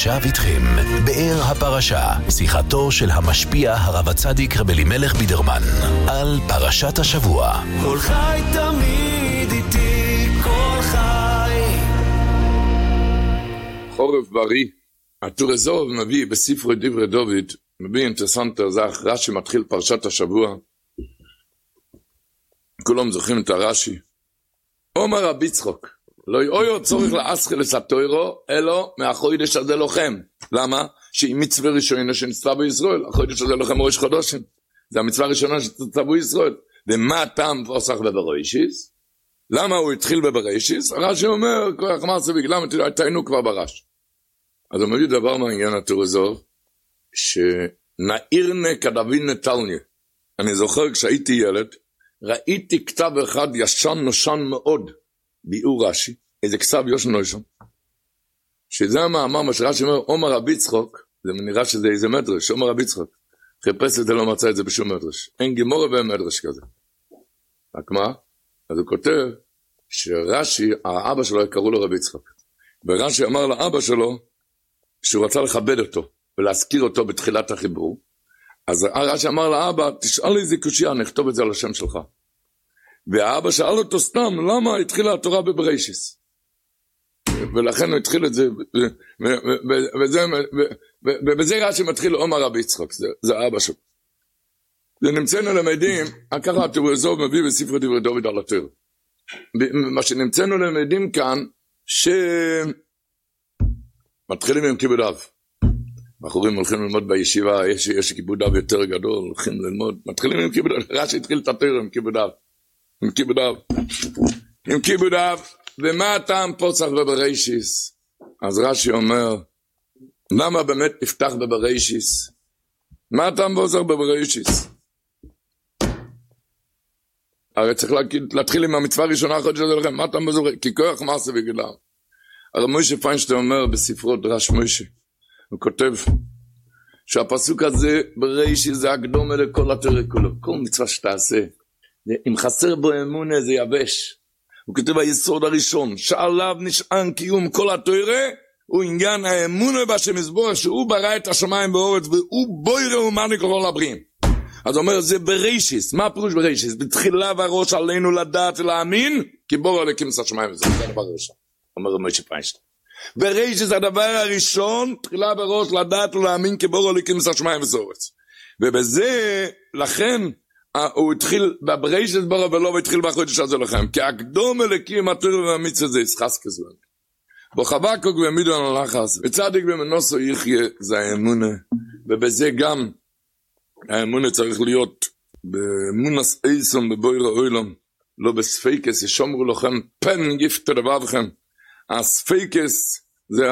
שב איתכם באר הפרשה, שיחתו של המשפיע הרב הצדיק רב אלימלך בידרמן על פרשת השבוע. כל חי תמיד איתי, כל חי. חורף בריא. הטור הזוב מביא בספר דברי דוד, מביא אינטרסנט הזך, רש"י מתחיל פרשת השבוע. כולם זוכרים את הרש"י. אומר רבי יצחק, לא יהיה צורך לאסכילס התוירו, אלא מהחודש הזה לוחם. למה? שהיא מצווה ראשונה שנצטווה בישראל, החודש הזה לוחם ראש חודשים. זה המצווה הראשונה שנצטווה בישראל. ומה הטעם פוסח בבראשיס? למה הוא התחיל בבראשיס? הרש"י אומר, כוח מעשה בגלם, תהיינו כבר ברש. אז הוא מביא דבר מעניין התור הזוב, שנעירנה כדבין נטלניה. אני זוכר כשהייתי ילד, ראיתי כתב אחד ישן נושן מאוד, ביאור רש"י, איזה כתב יושן נושן, שזה המאמר מה שרש"י אומר, אומר רבי יצחק, זה נראה שזה איזה מדרש, אומר רבי יצחק, חיפש את זה לא מצא את זה בשום מדרש, אין גמורה ואין מדרש כזה. רק מה? אז הוא כותב, שרש"י, האבא שלו קראו לו רבי יצחק, ורש"י אמר לאבא שלו, שהוא רצה לכבד אותו, ולהזכיר אותו בתחילת החיבור, אז רש"י אמר לאבא, תשאל לי איזה קושיה, נכתוב את זה על השם שלך. והאבא שאל אותו סתם, למה התחילה התורה בבראשיס? ולכן הוא התחיל את זה, ובזה רש"י מתחיל אומר רבי יצחק, זה האבא שלו. ונמצאנו למדים, ככה התור הזוב מביא בספר דברי דוד על התורה. מה שנמצאנו למדים כאן, שמתחילים עם כיבוד אב. בחורים הולכים ללמוד בישיבה, יש כיבוד אב יותר גדול, הולכים ללמוד, מתחילים עם כיבוד אב, רש"י התחיל את התורה עם כיבוד אב. עם כיבוד אב, ומה הטעם פוסח בבראשיס? אז רש"י אומר, למה באמת נפתח בבראשיס? מה הטעם פוסח בבראשיס? הרי צריך להתחיל עם המצווה הראשונה החודש הזה לכם, מה הטעם בזורי? כי כוח מעשה בגלם. הרי מוישה פיינשטיין אומר בספרו דרש מוישה, הוא כותב שהפסוק הזה בראשיס זה הקדומה לכל התורה כולו, כל מצווה שתעשה. אם חסר בו אמונה זה יבש. הוא כותב היסוד הראשון, שעליו נשען קיום כל התורה, הוא עניין האמונה בשם יזברך, שהוא ברא את השמיים בארץ, והוא בורא ומעניק לכל הבריאים. אז הוא אומר, זה בראשיס. מה הפירוש בראשיס? בתחילה והראש עלינו לדעת ולהאמין, כי בורא אלוקים עשה השמיים וזה הדבר הראשון. אומר מוישה פיינשטיין. בראשיס הדבר הראשון, תחילה והראש לדעת ולהאמין, כי בורא אלוקים עשה השמיים וזה ארץ. ובזה, לכן, הוא התחיל בבראשיס בורא ולא התחיל בחודש הזה לכם, כי הקדום אלוקים התורה והמצווה זה ישחס כזמן. בחבקוק ומידון הלחס, וצדיק במנוסו יחיה, זה האמונה, ובזה גם האמונה צריך להיות באמונס איסון בבויר האוילום, לא בספיקס, ישומרו לכם פן גיפת לבבכם. הספיקס זה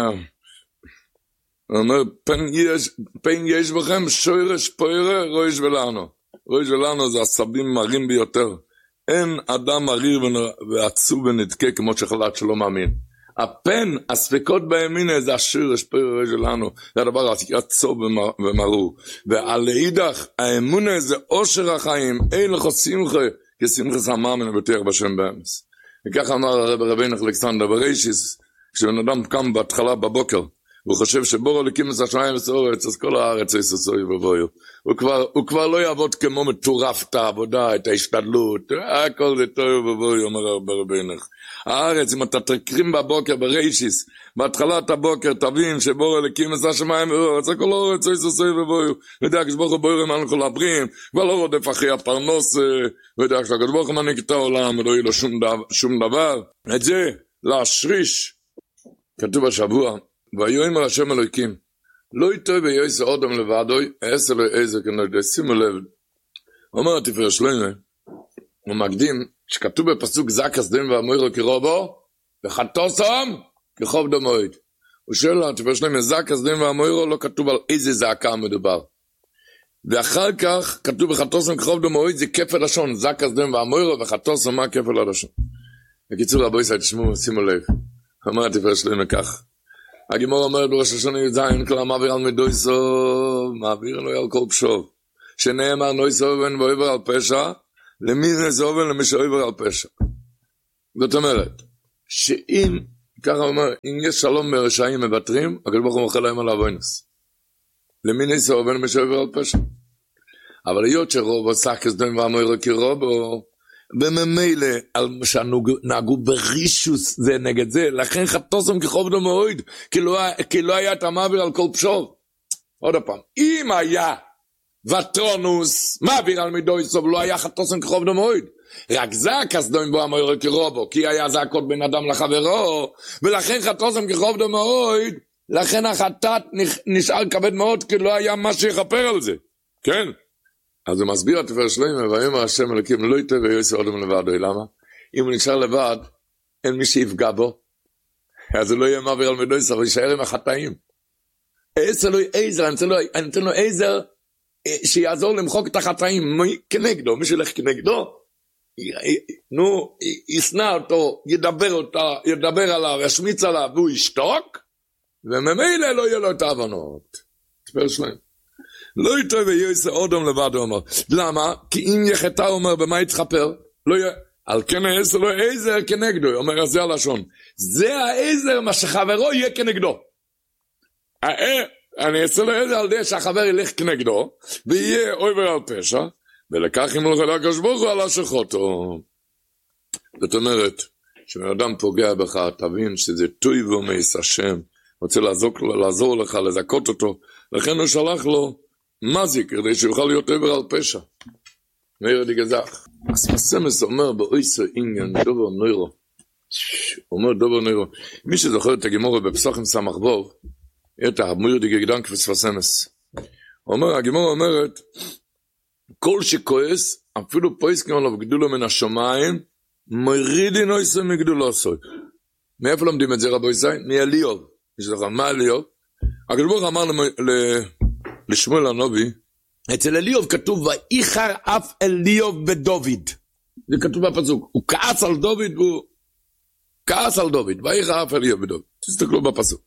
אומר, פן יש בכם שורש פוירה ראש ולנו. ראש ולנו זה הסבים מרים ביותר. אין אדם מריר ועצוב ונדקה כמו שחלט שלא מאמין. הפן, הספקות בימינה זה השורש פוירה ראש ולנו. זה הדבר עצוב ומרו. ועל אידך, האמונה זה אושר החיים. אין לך שמחה, כי שמחה סמאמן ובטח בשם באמס. וכך אמר הרב רבינו אלכסנדר בראשיס, כשבן אדם קם בהתחלה בבוקר, הוא חושב שבורא אלוקים עשה השמיים והארץ, אז כל הארץ יסוסוי ובויו. הוא כבר לא יעבוד כמו מטורף את העבודה, את ההשתדלות, הכל זה טוב ובויו, אומר הרב רבינו. הארץ, אם אתה תקרים בבוקר בראשיס, בהתחלת הבוקר תבין שבורא אלוקים עשה השמיים והארץ, הכל הארץ יסוסוי ובויו. וידע כשברוך הוא בורא מעל כל הבראים, כבר לא רודף אחרי הפרנוס, וידע כשברוך הוא מנהיג את העולם, ולא יהיה לו שום דבר. את זה, להשריש, כתוב השבוע, ויאמר השם אלוקים, לא יטוי ויועץ אדם לבדוי, אעשה לו עזר כנגדו. שימו לב, אומר התפארת שלמה, הוא מקדים, שכתוב בפסוק זעקת סדום ואמרו כרובו, וחטאתם ככובד המועד. הוא שואל התפארת שלמה, זעקת סדום ואמרו, לא כתוב על איזה זעקה מדובר. ואחר כך כתוב וחטאתם ככובד המועד, זה כפל לשון, זעקת סדום ואמרו, וחטאתם מה כפל הלשון. בקיצור רבו ישראל, תשמעו, שימו לב, אומר התפארת שלמה כך, הגמרא אומרת בראש השנה י"ז, כלל מעביר על מדויסו, מעביר לו על כל פשוב. שנאמר נויסו ובן ועבר על פשע, למי זה עובר למי שעובר על פשע. זאת אומרת, שאם ככה הוא אומר, אם יש שלום ברשעים מבטרים, הקדוש ברוך הוא מוחל להם על העוונס. למי ניסו רבנו משעבר על פשע. אבל היות שרוב עושה כסדום ואמרו כרובו, בממילא על שנהגו ברישוס זה נגד זה, לכן חטוסם ככובדו מאוד, כי לא היה את המעביר על כל פשור. עוד הפעם, אם היה וטרונוס מעביר על מידו יסוב, לא היה חטוסם ככובדו מאוד. רק זה כסדום ואמרו כרובו, כי היה זעקות בין אדם לחברו, ולכן חטוסם ככובדו מאוד, לכן החטאת נשאר כבד מאוד, כי לא היה מה שיכפר על זה. כן? אז הוא מסביר את תפארת שלמה, ויאמר השם אלוקים לא ייתן ויעשה אדם לבדו. למה? אם הוא נשאר לבד, אין מי שיפגע בו, אז הוא לא יהיה מעביר על מידו יסוב, הוא יישאר עם החטאים. עשר לו עזר, אני אתן לו עזר שיעזור למחוק את החטאים. כנגדו, מי שילך כנגדו, ישנא אותו, ידבר עליו, ישמיץ עליו, והוא ישתוק, וממילא לא יהיה לו את ההבנות. תפארת שלמה. לא ייתן ויעשה אדם לבדו, אומר. למה? כי אם יחטא, אומר, במה יתחפר? לא יהיה. על כן העזר לו עזר כנגדו, אומר, זה הלשון. זה העזר מה שחברו יהיה כנגדו. אני אעשה לו עזר על די שהחבר ילך כנגדו, ויהיה עובר על פשע, ולקח אם הולך לקדוש ברוך הוא על השחותו. זאת אומרת, כשבן אדם פוגע בך, תבין שזה טוב ומעש השם, רוצה לעזור לך, לזכות אותו, לכן הוא שלח לו מזיק, כדי שיוכל להיות עבר על פשע. מאיר דגזח. הסמס אומר באויסו עניין דובר נוירו. אומר דובר נוירו. מי שזוכר את הגימורה בפסוחים סמך בוב, את המאיר דגגדן כפספסמס. הגימורה אומרת, כל שכועס, אפילו פויסקים עליו גדולו מן השמיים, מרידי נויסו מגדולו סוי. מאיפה לומדים את זה רבו ישראל? מאליוב. מי שזוכר, מה אליוב? הקדוש אמר לשמואל הנביא, אצל אליוב כתוב, ואיחר אף אליוב בדוד. זה כתוב בפסוק. הוא כעס על דוד, ואיחר אף אליוב בדוד. תסתכלו בפסוק.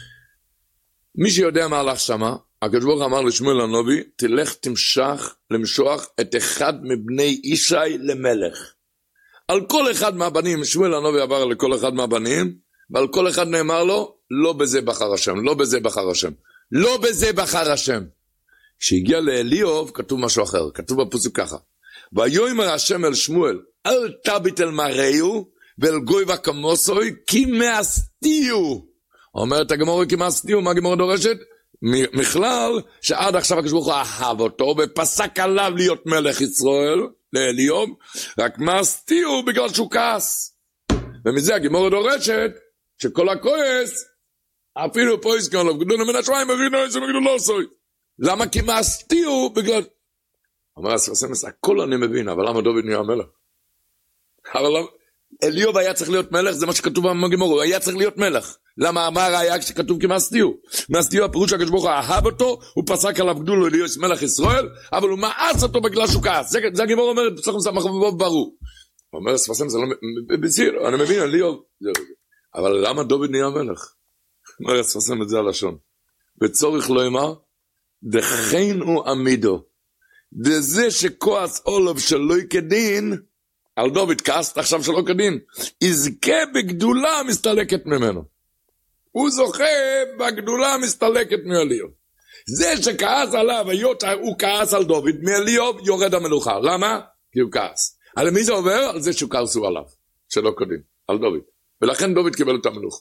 מי שיודע מה הלך שמה, הקדוש אמר לשמואל הנביא, תלך למשוח את אחד מבני ישי למלך. על כל אחד מהבנים, שמואל הנביא עבר לכל אחד מהבנים, ועל כל אחד נאמר לו, לא בזה בחר השם, לא בזה בחר השם, לא בזה בחר השם. כשהגיע לאליוב, כתוב משהו אחר, כתוב בפסוק ככה, ויאמר השם אל שמואל, אל תביט אל מראהו, ואל גוי וכמוסוי, כי מאסתיהו. אומרת הגמורה, כי מאסתיהו, מה הגמורה דורשת? מכלל, שעד עכשיו הקדוש ברוך הוא אהב אותו, ופסק עליו להיות מלך ישראל, לאליוב, רק מאסתיהו בגלל שהוא כעס. ומזה הגמורה דורשת, שכל הכועס, אפילו פה יזכר לו, גדול מן השמיים, מרינו איזה מגדולו סוי. למה? כי מאסתיהו בגלל... אומר הספסמס, הכל אני מבין, אבל למה דוד נהיה מלך? אבל אליוב היה צריך להיות מלך, זה מה שכתוב בגמרא, הוא היה צריך להיות מלך. למה? מה הראיה כשכתוב כמאסתיהו? מאסתיהו הפירוש שהקדוש ברוך הוא אהב אותו, הוא פסק עליו גדול להיות מלך ישראל, אבל הוא מאס אותו בגלל שהוא כעס. זה הגמרא אומרת, בסך סמך ובוב ברור. אומר הספסמס, בסיר, אני מבין, אליוב, אבל למה דוד נהיה מלך? אומר הספסמס את זה הלשון. וצורך לא אמר, דכן הוא עמידו. דזה שכועס אולוב שלא כדין, על דוד כעס עכשיו שלא כדין, יזכה בגדולה מסתלקת ממנו. הוא זוכה בגדולה מסתלקת מאליוב. זה שכעס עליו, הוא כעס על דוד, מאליוב יורד המלוכה. למה? כי הוא כעס. על מי זה עובר? על זה שהוא כעסו עליו, שלא כדין, על דוד. ולכן דוד קיבל את המלוך.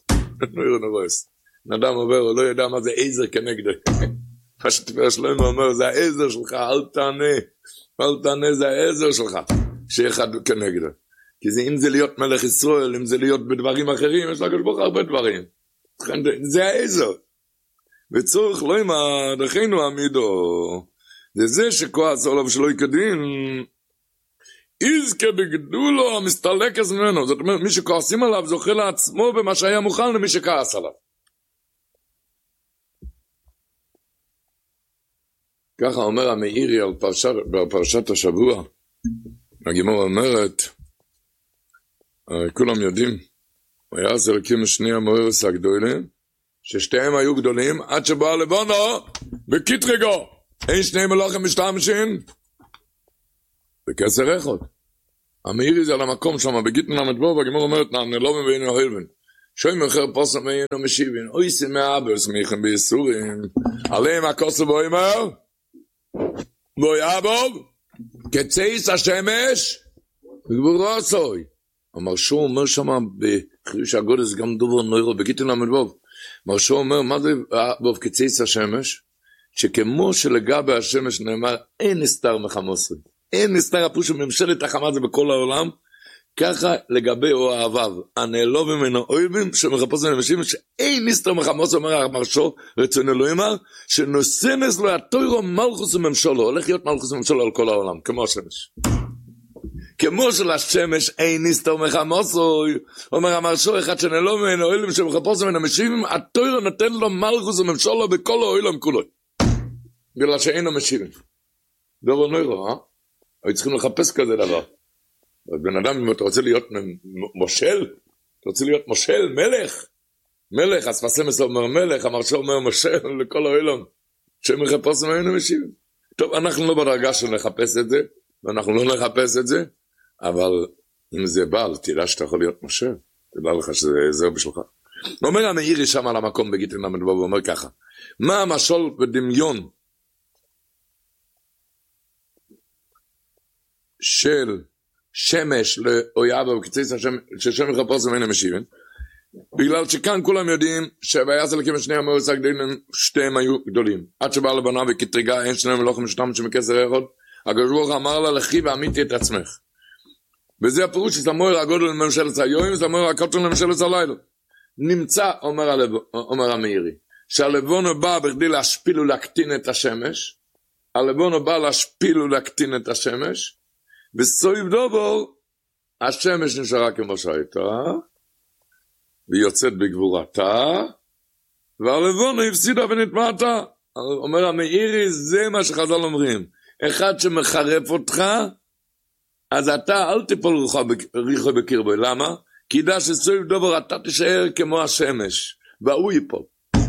נדם עובר, הוא לא יודע מה זה עזר כנגדו. מה שתפארת שלמה אומר, זה העזר שלך, אל תענה, זה העזר שלך, שאחד כנגדו. כי אם זה להיות מלך ישראל, אם זה להיות בדברים אחרים, יש לקדוש ברוך הוא הרבה דברים. זה העזר. וצורך לא עם דרכנו עמידו. זה שכועס עליו שלא יקדין, יזכה בגדולו המסתלקס ממנו. זאת אומרת, מי שכועסים עליו זוכה לעצמו במה שהיה מוכן למי שכעס עליו. ככה אומר המאירי על פרשת השבוע. הגמרא אומרת, כולם יודעים, היה אז אלוקים שני המאורס הגדולים, ששתיהם היו גדולים, עד שבא לבונו, בקיטרגו, אין שני מלוכים משתמשין, בכסר אחד. המאירי זה על המקום שם, בגיטן המדבור, והגמרא אומרת, אני לא מבין הולבן, שוים אחר פוסם היינו משיבים, אויסים מאבר סמיכם ביסורים, עליהם הכוסו בו אמר, בו יעבוב, כצייס השמש, וגבורו סוי. המרשו אומר שמה, בחירוש הגודס גם דובר נוירו, בגיטין למדבוב, מרשו אומר, מה זה בוב כצייס השמש? שכמו שלגבי השמש נאמר, אין נסתר מחמוסרי, אין נסתר הפוש ממשלת החמה זה בכל העולם, ככה לגבי אוהביו, הנעלוב ממנו אוהבים, שמחפוש אנשים, שאין נסתר מחמוס, אומר המרשו, רצון אלוהימר, שנוסנס לו התוירו מלכוס וממשלו, הולך להיות מלכוס וממשלו על כל העולם, כמו השמש. כמו של השמש, אין נסתר מחמוס, אומר המרשו, אחד שנעלוב ממנו אוהבים, שמחפוש אנשים, התוירו נותן לו מלכוס וממשלו בכל העולם כולו. בגלל שאינו משיבים. דבר נוירו, היו צריכים לחפש כזה דבר. בן אדם, אם אתה רוצה להיות מושל, אתה רוצה להיות מושל, מלך, אז פסמס אומר מלך, המרשו אומר מושל לכל העולם, שמחפש ממנו משיבים. טוב, אנחנו לא בדרגה של לחפש את זה, ואנחנו לא נחפש את זה, אבל אם זה בא, תדע שאתה יכול להיות מושל, תדע לך שזה עזר בשבילך. אומר המאירי שם על המקום בגיטין למדבו, הוא אומר ככה, מה המשול בדמיון של שמש לאויב וכצייס השמש, ששמש חפוש ממנו משיבים, בגלל שכאן כולם יודעים שבעיה זה לקים שני המאורס הגדולים, שתיהם היו גדולים. עד שבא לבנה וכתריגה, אין שניהם מלוכים שתם שמכסר אחד, הגרשבוך אמר לה, לכי ואמיתי את עצמך. וזה הפירוש שסמור הגודל לממשלת היום, סמור הקוטון לממשלת הלילה. נמצא, אומר המאירי, שהלבונו בא בכדי להשפיל ולהקטין את השמש, הלבונו בא להשפיל ולהקטין את השמש, בסויב דובור, השמש נשארה כמו שהייתה, ויוצאת בגבורתה, והלבונה הפסידה ונתמעתה. אומר המאירי, זה מה שחז"ל אומרים. אחד שמחרף אותך, אז אתה אל תיפול ריחו בקרבו. למה? כי ידע שסויב דובור אתה תישאר כמו השמש, והוא ייפול.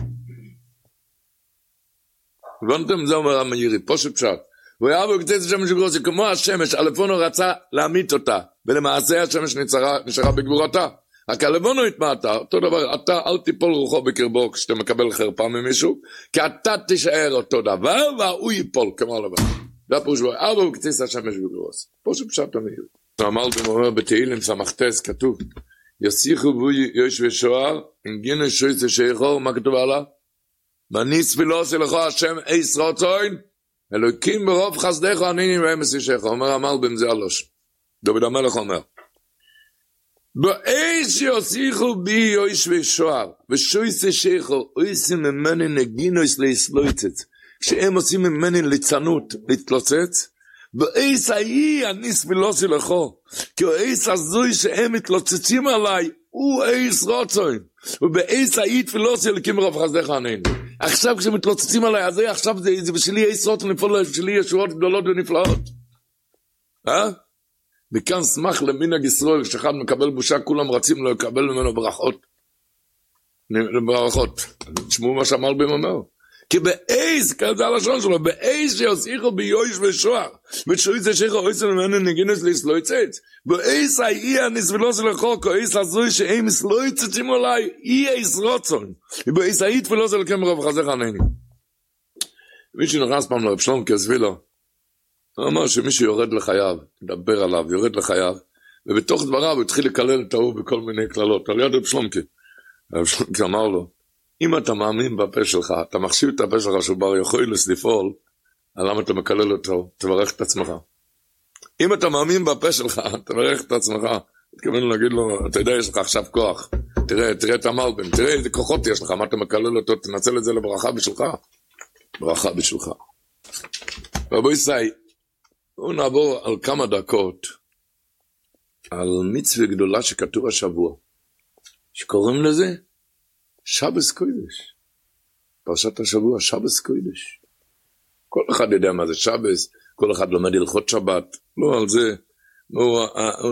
הבנתם? זה אומר המאירי, פה שפשט. ויעבו וכצייס השמש וגרוסי, כמו השמש, הלבונו רצה להמית אותה, ולמעשה השמש נשארה בגבורתה. רק הלבונו התמעתה, אותו דבר, אתה אל תיפול רוחו בקרבו כשאתה מקבל חרפה ממישהו, כי אתה תישאר אותו דבר, והוא ייפול כמו הלבונו. זה הפירוש, ויעבו וכצייס השמש וגרוסי. פה שפשט המאיר. אמרתם, אומר בתהילים סמכתס, כתוב, יסיחו בו יוש ושוער, הנגינו שויס ושייחור, מה כתוב עליו? מניס פילוסי לכו השם איס רוצוין, אלוקים ברוב חסדך ענינים ואמס ישך, אומר המלבם זה הלוש. דוד המלך אומר, באיש יוסיחו בי יויש ושוער, ושויס ישכו, אויסים ממני נגינויס להסלויצץ, כשהם עושים ממני ליצנות, להתלוצץ, באיש ההיא הניס פילוסי לכו, כי האיש הזוי שהם מתלוצצים עליי, הוא איש רוצוין, ובאיש ההיא תפילוסי אלוקים ברוב חסדך ענינים. עכשיו כשמתלוצצים עליי, אז עכשיו זה בשלי יסרות ונפול, בשלי ישועות גדולות ונפלאות. מכאן שמח למנהג ישראל, כשאחד מקבל בושה, כולם רצים לו לקבל ממנו ברכות. תשמעו מה שהמלבים אומר. כי באיז, כזה הלשון שלו, באיז שיוסיחו ביויש ושוער, ושועי זה שיחו אויסן ממנו נגינוס להסלויצץ, באיז ההיא הנסבילוס לחוק, או איז הזוי שהם מסלויצצים אולי, אי איז רוצון, ובאיז ההיא תפילוס אלוקים רב חזך ענני. מישהו נכנס פעם לרב שלום כסבילו, הוא אמר שמישהו יורד לחייו, מדבר עליו, יורד לחייו, ובתוך דבריו הוא התחיל לקלל את ההוא בכל מיני כללות, על יד רב שלומקי. רב שלומקי אמר לו, אם אתה מאמין בפה שלך, אתה מחשיב את הפה שלך שהוא בר יכול לפעול, למה אתה מקלל אותו? תברך את עצמך. אם אתה מאמין בפה שלך, תברך את עצמך. תכוון להגיד לו, אתה יודע, יש לך עכשיו כוח. תראה את המלבם, תראה איזה כוחות יש לך, מה אתה מקלל אותו, תנצל את זה לברכה בשבילך. ברכה בשבילך. רבו ישי, בואו נעבור על כמה דקות, על מצווה גדולה שכתוב השבוע. שקוראים לזה? שבס קודש. פרשת השבוע, שבס קודש. כל אחד יודע מה זה שבס, כל אחד לומד הלכות שבת, לא על זה, לא,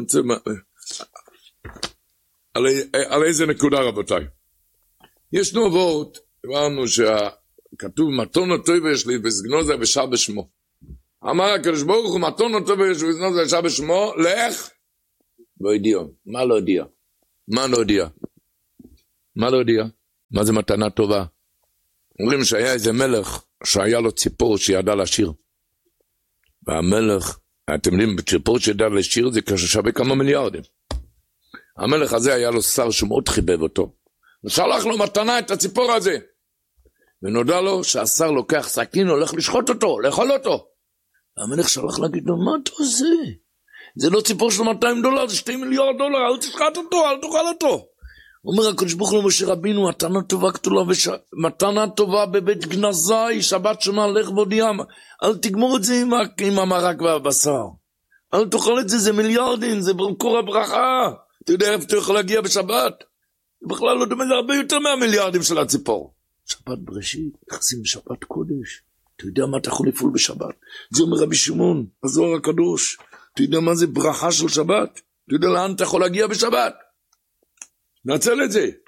על איזה נקודה רבותיי. יש נובות, אמרנו שכתוב מתון טוב יש לי בסגנוזה ושבס שמו. אמר הקדוש ברוך הוא מתון טוב יש לי בסגנוזה ושבס שמו, לך, לא הודיע. מה לא הודיע? מה לא הודיע? מה לא יודע? מה זה מתנה טובה? אומרים שהיה איזה מלך שהיה לו ציפור שידע לשיר. והמלך, אתם יודעים, ציפור שידע לשיר זה כששווה כמה מיליארדים. המלך הזה היה לו שר שמאוד חיבב אותו. ושלח לו מתנה את הציפור הזה. ונודע לו שהשר לוקח סכין, הולך לשחוט אותו, לאכול אותו. והמלך שלח להגיד לו, מה אתה עושה? זה לא ציפור של $200, זה $2 מיליארד, אל תשחט אותו, אל תאכל אותו. אומר הקדוש ברוך הוא למשה רבינו, מתנה טובה בבית גנזי, שבת שמה לכבוד ים, אל תגמור את זה עם המרק והבשר. אל תאכל את זה, זה מיליארדים, זה מקור הברכה. אתה יודע איפה אתה יכול להגיע בשבת? בכלל לא דומה, זה הרבה יותר מהמיליארדים של הציפור. שבת בראשית, נכנסים בשבת קודש. אתה יודע מה אתה יכול לפעול בשבת? זה אומר רבי שמעון, הזוהר הקדוש. אתה יודע מה זה ברכה של שבת? אתה יודע לאן אתה יכול להגיע בשבת? נצל את זה.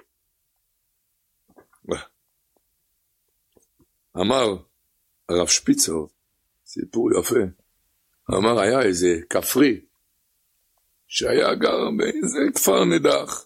אמר הרב שפיצר, סיפור יפה, אמר היה איזה כפרי, שהיה גר באיזה כפר נידח,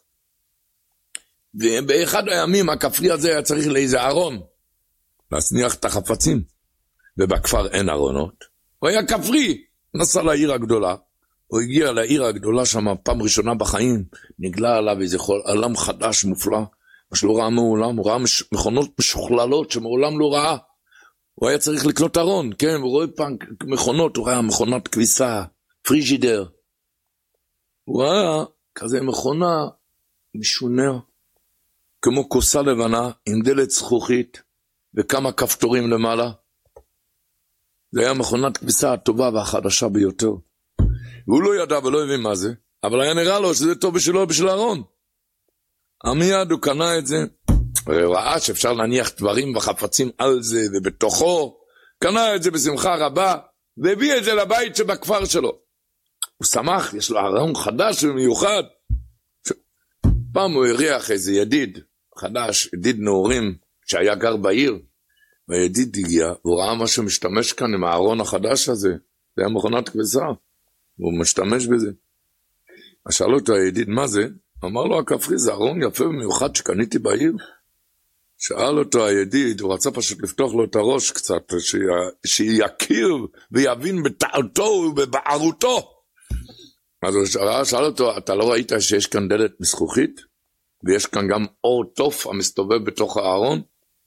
ובאחד הימים הכפרי הזה היה צריך לאיזה ארון, להסניח את החפצים, ובכפר אין ארונות, הוא היה כפרי, נסע לעיר הגדולה, הוא הגיע לעיר הגדולה שם פעם ראשונה בחיים, נגלה עליו איזה עולם חדש מופלא, מה שלא ראה מעולם, הוא ראה מכונות משוכללות שמעולם לא ראה, הוא היה צריך לקנות ארון, כן, הוא רואה פעם מכונות, הוא ראה מכונת כביסה, פריג'ידר, הוא ראה כזה מכונה משונה, כמו כוסה לבנה, עם דלת זכוכית, וכמה כפתורים למעלה, זה היה מכונת כביסה הטובה והחדשה ביותר, והוא לא ידע ולא הבין מה זה, אבל היה נראה לו שזה טוב בשבילו בשביל הארון. מיד הוא קנה את זה, וראה שאפשר להניח דברים וחפצים על זה ובתוכו, קנה את זה בשמחה רבה, והביא את זה לבית שבכפר שלו. הוא שמח, יש לו ארון חדש ומיוחד. פעם הוא הריח איזה ידיד חדש, ידיד נעורים שהיה גר בעיר, והידיד הגיע, והוא ראה מה שמשתמש כאן עם הארון החדש הזה, זה היה מכונת כביסה. והוא משתמש בזה. אז שאל אותו הידיד, מה זה? אמר לו, הכפרי, זה ארון יפה ומיוחד שקניתי בעיר. שאל אותו הידיד, הוא רצה פשוט לפתוח לו את הראש קצת, שיכיר ויבין בטעותו ובבערותו. אז הוא שאל אותו, אתה לא ראית שיש כאן דלת מזכוכית? ויש כאן גם אור טוף המסתובב בתוך הארון?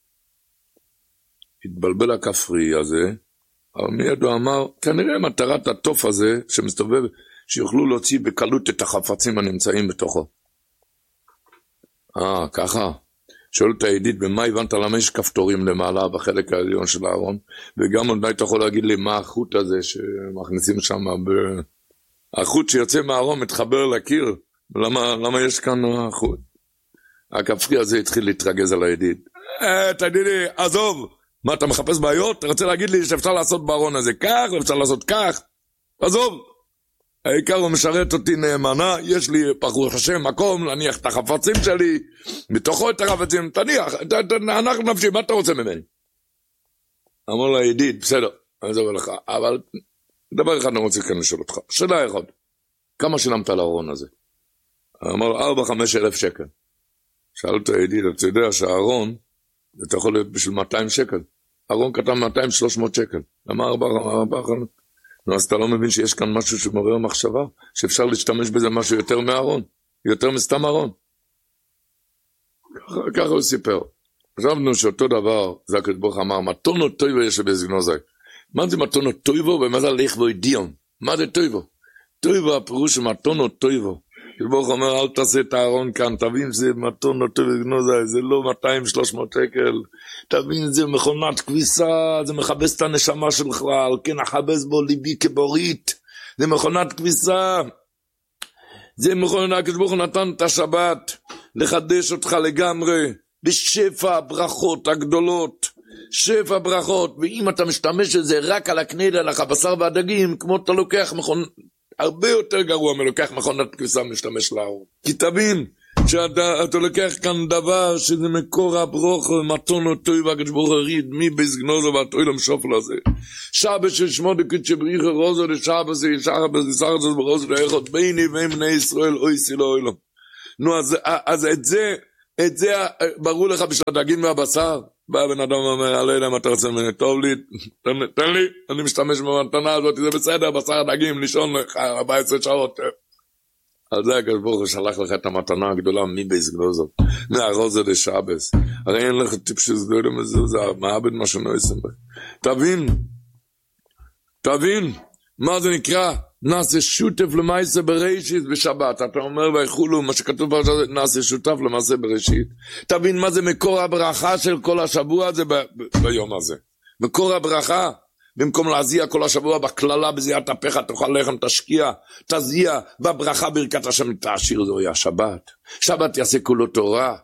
התבלבל הכפרי הזה, אבל מיד הוא אמר, כנראה מטרת הטוף הזה שמסתובב, שיוכלו להוציא בקלות את החפצים הנמצאים בתוכו. ככה. שואל את הידיד, במה הבנת למה יש כפתורים למעלה בחלק העליון של הארון? וגם עוד אתה יכול להגיד לי מה החוט הזה שמכניסים שם, החוט שיוצא מהארון מתחבר לקיר, למה יש כאן החוט? הכפרי הזה התחיל להתרגז על הידיד. תגידי, עזוב, מה אתה מחפש בעיות? אתה רוצה להגיד לי שאפשר לעשות בארון הזה כך, ואפשר לעשות כך? עזוב, העיקר הוא משרת אותי נאמנה, יש לי ברוך השם מקום להניח את החפצים שלי, מתוכו את החפצים, תניח, אנחנו נפשי, מה אתה רוצה ממני? אמר לו הידיד, בסדר, אני אעזוב לך, אבל דבר אחד אני רוצה כאן לשאול אותך, שאלה אחד, כמה שילמת על הארון הזה? אמר לו, 4-5 אלף שקל. שאל אותו הידיד, אתה יודע שהארון, אתה יכול להיות בשביל 200 שקל, ארון קטן 200-300 שקל, למה 4? נו, אז אתה לא מבין שיש כאן משהו שמעורר מחשבה, שאפשר להשתמש בזה משהו יותר מארון, יותר מסתם ארון. ככה הוא סיפר. חשבנו שאותו דבר, זה הקדוש ברוך הוא אמר, מתונות טויבו יש בזגנוזי. מה זה מתונות טויבו? ומה זה לכבו אידיון? מה זה טויבו? טויבו הפירוש מתונות טויבו. הקדוש ברוך הוא אומר, אל תעשה את הארון כאן, תבין זה מתונות טויבו בזגנוזי, זה לא 200-300 שקל, תבין זה מכונת כביסה, זה מחבס את הנשמה שלך, על כן החבס בו ליבי כבורית, זה מכונת כביסה, זה מכונת, הקדוש ברוך הוא נתן את השבת, לחדש אותך לגמרי, בשפע הברכות הגדולות, שפע ברכות, ואם אתה משתמש בזה רק על הקנדה, על הבשר והדגים, כמו אתה לוקח הרבה יותר גרוע מלוקח מכונת כביסה משתמש לאור. כי תבין שאתה לוקח כאן דבר שזה מקור הברוך ומתון טוב והקדוש ברוך הוא הוריד מבזגנוזו והטוי למשופל הזה. שבת של שמו דקות שבריחו רוזו לשבת זה ישר זאת ברוזו לאיכות ביני והם בני ישראל אוי סילו אילום. נו אז את זה את זה ברור לך בשביל הדגים והבשר. בא בן אדם ואומר, אני לא יודע מה אתה רוצה ממני, טוב לי, תן לי, אני משתמש במתנה הזאת, זה בסדר, בשר דגים, לישון לך 14 שעות. על זה הקדוש ברוך הוא שלח לך את המתנה הגדולה, מי בהסגלו זאת, מהרוז עד השבס. הרי אין לך טיפ שזה לא מזוזר, מעבד מה שלא יסם. תבין, מה זה נקרא? נעשה שותף למעשה בראשית בשבת. אתה אומר ויחולו, מה שכתוב פה, נעשה שותף למעשה בראשית. תבין מה זה מקור הברכה של כל השבוע הזה ביום הזה. מקור הברכה, במקום להזיע כל השבוע בכללה בזיעת אפיך, תאכל לחם, תשקיע, תזיע, בברכה ברכת השם תעשיר, זוהי השבת. שבת יעשה כולו תורה.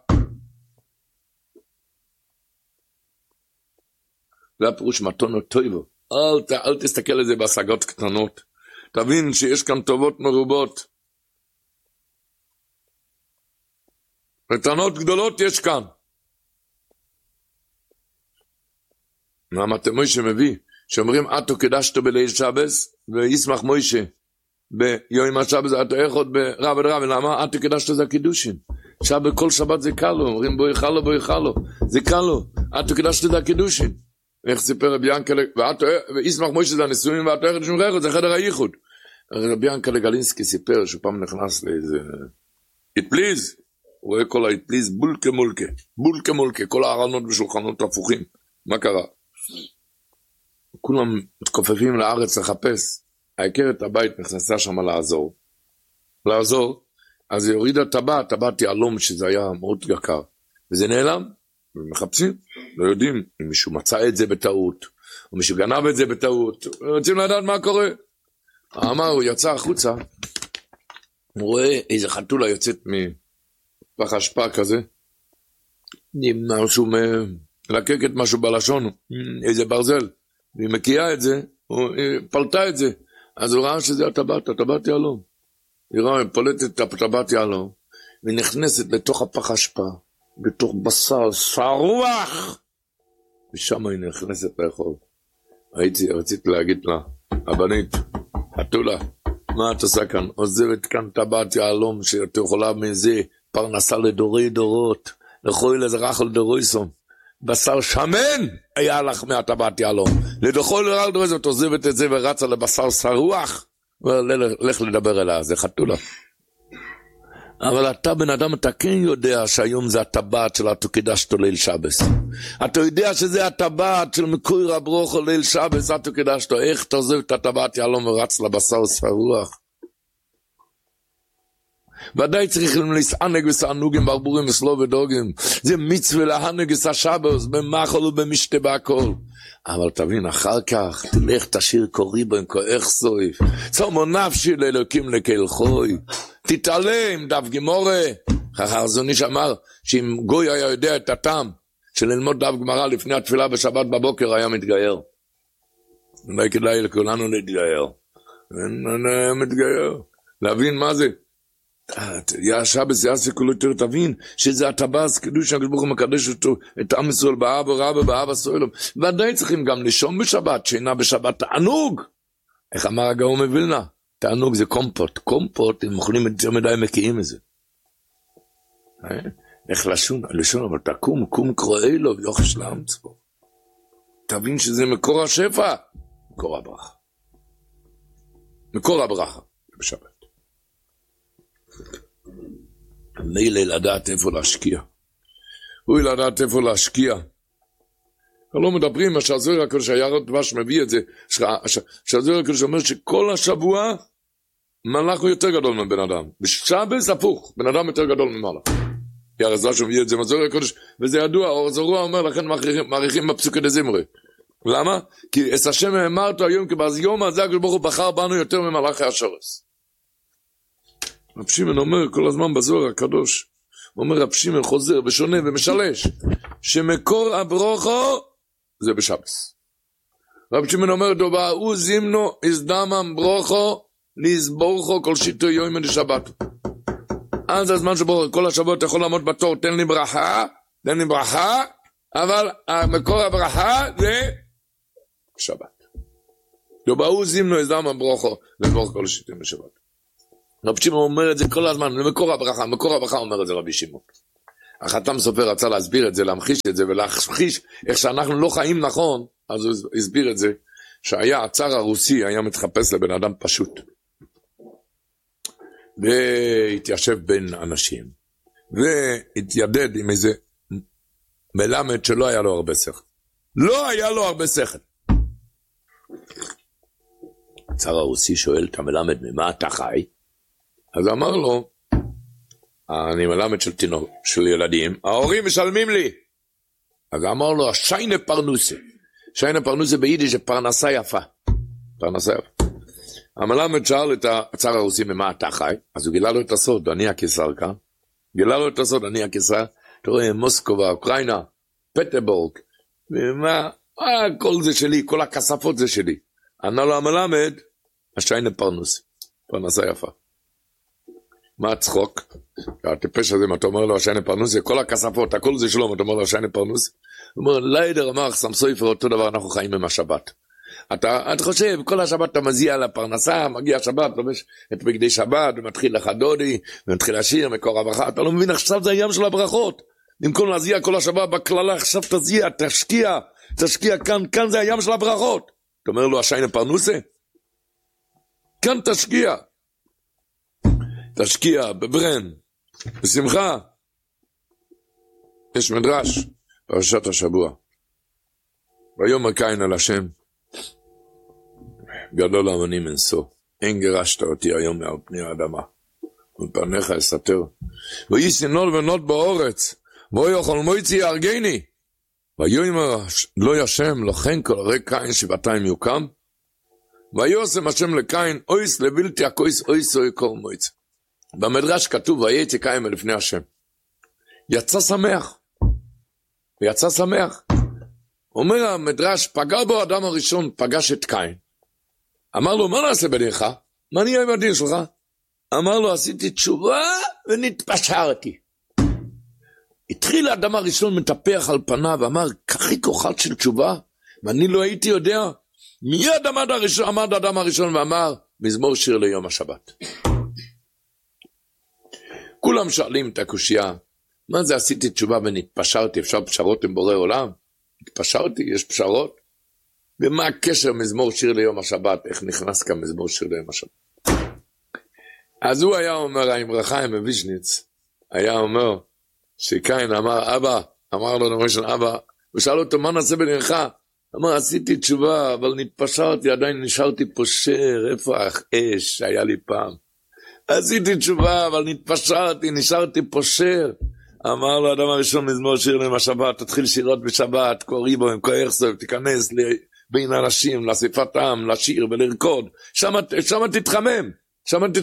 זה הפירוש מתנות טויבו. אל תסתכל על זה בהשגות קטנות. תבין שיש כאן טובות מרובות. מתנות גדולות יש כאן. מה מוישה מביא? שאומרים, אתו קדשתו בליל שבס, וישמח מוישה. ביום השבס, אתו איכות ברב ודרב, למה? אתו קדשתו זה הקידושין. כל שבת זה קל לו, אומרים בו יחלו, זה קל לו. אתו קדשתו זה הקידושין. איך סיפר רבי ינקלה, וישמח מוישה זה הנישואים, ואתו איכות שום רכות, זה חדר הייחוד. רבי ינקלה גלינסקי סיפר, שהוא פעם נכנס לאיזה... התפליז, הוא רואה כל ההתפליז בולקה מולקה, כל הארנות בשולחנות הפוכים. מה קרה? כולם מתכופפים לארץ לחפש. העקרת הבית נכנסה שם לעזור, אז היא הורידה טבעת יעלום שזה היה מאוד יקר. וזה נעלם, ומחפשים, לא יודעים אם מישהו מצא את זה בטעות, או מישהו גנב את זה בטעות, רוצים לדעת מה קורה. אמר, הוא יצא החוצה, הוא רואה איזה חתולה יוצאת מפח אשפה כזה, משהו מלקקת משהו בלשון, איזה ברזל, והיא מקיאה את זה, היא פלטה את זה, אז הוא ראה שזה הטבעת יעלום. היא רואה, פולטת את הטבעת יעלום, והיא נכנסת לתוך הפח אשפה, בתוך בשר, שרוח, ושם היא נכנסת לאכול. רציתי להגיד לה, הבנית, חתולה, מה את עושה כאן? עוזבת כאן טבעת יעלום, שאת יכולה מזה פרנסה לדורי דורות, לכל איזה רחל דוריסון. בשר שמן היה לך מהטבעת יעלום. לדוכל לרחל דוריסון, את עוזבת את זה ורצה לבשר שרוח, ולך לדבר אליה, זה חתולה. אבל אתה בן אדם, אתה כן יודע שהיום זה הטבעת של אתו קדשתו ליל שבס. אתה יודע שזה הטבעת של מקור הברוכו ליל שבס, אתו קדשתו. איך אתה עוזב את הטבעת יעלום ורץ לבשר שרוח? ודאי צריכים לסענג וסענוגים ברבורים וסלוב ודוגים. זה מצווה להנג השבס במחול ובמשתה בהכל. אבל תבין, אחר כך תלך תשיר קורי בהם כאיך סויף. צומו נפשי לאלוקים לקל חוי. תתעלה עם דף גמורה. חכר זוני שאמר שאם גוי היה יודע את הטעם של ללמוד דף גמרא לפני התפילה בשבת בבוקר היה מתגייר. אולי כדאי לכולנו להתגייר. מתגייר. להבין מה זה. השבס יעשה כולו יותר, תבין שזה הטבעת קדוש הקדוש ברוך הוא מקדש אותו את עם ישראל באבא רבא באבא סוילום. ודאי צריכים גם לישון בשבת, שינה בשבת תענוג. איך אמר הגאון מווילנה? תענוג זה קומפוט אם אוכלים יותר מדי מקיאים מזה. איך לשון אבל תקום קום קרואי לו ויוחש לעם צבו. תבין שזה מקור השפע, מקור הברכה בשבת. מילא לדעת איפה להשקיע. הוא לדעת איפה להשקיע. לא מדברים, השעזור הקדוש הירוד דבש מביא את זה, השעזור הקדוש אומר שכל השבוע מלאך הוא יותר גדול מבן אדם. בשבס הפוך, בן אדם יותר גדול ממלאך. ירזש מביא את זה, השעזור הקדוש, וזה ידוע, הזרוע אומר לכן מעריכים בפסוקי דזמרי. למה? כי את השם אמרת היום, כי ביום הזה הקדוש ברוך הוא בחר בנו יותר ממלאכי השורס. רב שמעון אומר כל הזמן בזוהר הקדוש, הוא אומר רב שמעון חוזר ושונה ומשלש, שמקור הברוכו זה בשבס. רב שמעון אומר דובאו זימנו הזדמם ברוכו לסבורכו כל שיטו יום לשבת. אז הזמן שבו כל השבוע אתה יכול לעמוד בתור, תן לי ברכה, אבל מקור הברכה זה שבת. דובאו זימנו הזדמם ברוכו לסבורכו כל שיטו יום לשבת. רבי שמעון אומר את זה כל הזמן, מקור הברכה אומר את זה רבי שמעון. החתם סופר רצה להסביר את זה, להמחיש את זה, ולהמחיש איך שאנחנו לא חיים נכון, אז הוא הסביר את זה, שהיה הצאר הרוסי, היה מתחפש לבן אדם פשוט. והתיישב בין אנשים, והתיידד עם איזה מלמד שלא היה לו הרבה שכל. לא היה לו הרבה שכל. הצאר הרוסי שואל את המלמד, ממה אתה חי? אז אמר לו, אני מלמד של תינוק, של ילדים, ההורים משלמים לי. אז אמר לו, שיינה פרנוסה. שיינה פרנוסה ביידיש זה פרנסה יפה. פרנסה יפה. המלמד שאל את הצאר הרוסי, ממה אתה חי? אז הוא גילה לו את הסוד, אני הקיסר כאן. גילה לו את הסוד, אני הקיסר. אתה רואה, מוסקובה, אוקראינה, פטרבורג, ומה, כל זה שלי, כל הכספות זה שלי. ענה לו המלמד, השיינה פרנוסה. פרנסה יפה. מה הצחוק? הטיפש הזה, מה אתה אומר לו, השיינה פרנוסה, כל הכספות, הכל זה שלום, אתה אומר לו, השיינה פרנוסה. הוא אומר, ליידר אמר, סמסויפר, אותו דבר, אנחנו חיים עם השבת. אתה חושב, כל השבת אתה מזיע על הפרנסה, מגיע השבת, לובש את בגדי שבת, ומתחיל לך דודי, ומתחיל לשיר, מקור הברכה, אתה לא מבין, עכשיו זה הים של הברכות. במקום להזיע כל השבת בכללה, עכשיו תזיע, תשקיע כאן זה הים של הברכות. אתה אומר לו, השיינה פרנוסה? כאן תשקיע בברן, בשמחה. יש מדרש, פרשת השבוע. ויאמר קין אל השם, גדול המנים אנסו, אין גירשת אותי היום מעל פני האדמה, ומפניך אסתר. ויהי נול ונול באורץ, בו יאכל מויצי יהרגני. ויאמר לא ישם, לא כן כל הרי קין שבעתיים יוקם. ויוסם השם לקין, אויס לבלתי הכויס אויס אוי כל מויצי. במדרש כתוב, ויהי קין מלפני השם. יצא שמח. אומר המדרש, פגע בו האדם הראשון, פגש את קין. אמר לו, מה נעשה בדרך? מה נהיה עם הדין שלך? אמר לו, עשיתי תשובה ונתפשרתי. התחיל האדם הראשון מטפח על פניו, ואמר, ככי כוחת של תשובה, ואני לא הייתי יודע. מיד עמד האדם הראשון ואמר, מזמור שיר ליום השבת. כולם שואלים את הקושיה, מה זה עשיתי תשובה ונתפשרתי? אפשר פשרות עם בורא עולם? התפשרתי, יש פשרות? ומה הקשר מזמור שיר ליום השבת? איך נכנס כאן מזמור שיר ליום השבת? אז הוא היה אומר, האמרחיים מוויז'ניץ, היה אומר, שקין אמר, אבא, אמר לו נמרשן, אבא, הוא שאל אותו, מה נעשה בנך? אמר, עשיתי תשובה, אבל נתפשרתי, עדיין נשארתי פושר, איפה האש שהיה לי פעם? עשיתי תשובה, אבל נתפשרתי, נשארתי פושר. אמר לו, אדם הראשון מזמור שיר ליום השבת, תתחיל שירות בשבת, קוראי בו, קוראי תיכנס בין אנשים, לאספת עם, לשיר ולרקוד, שם תתחמם, שם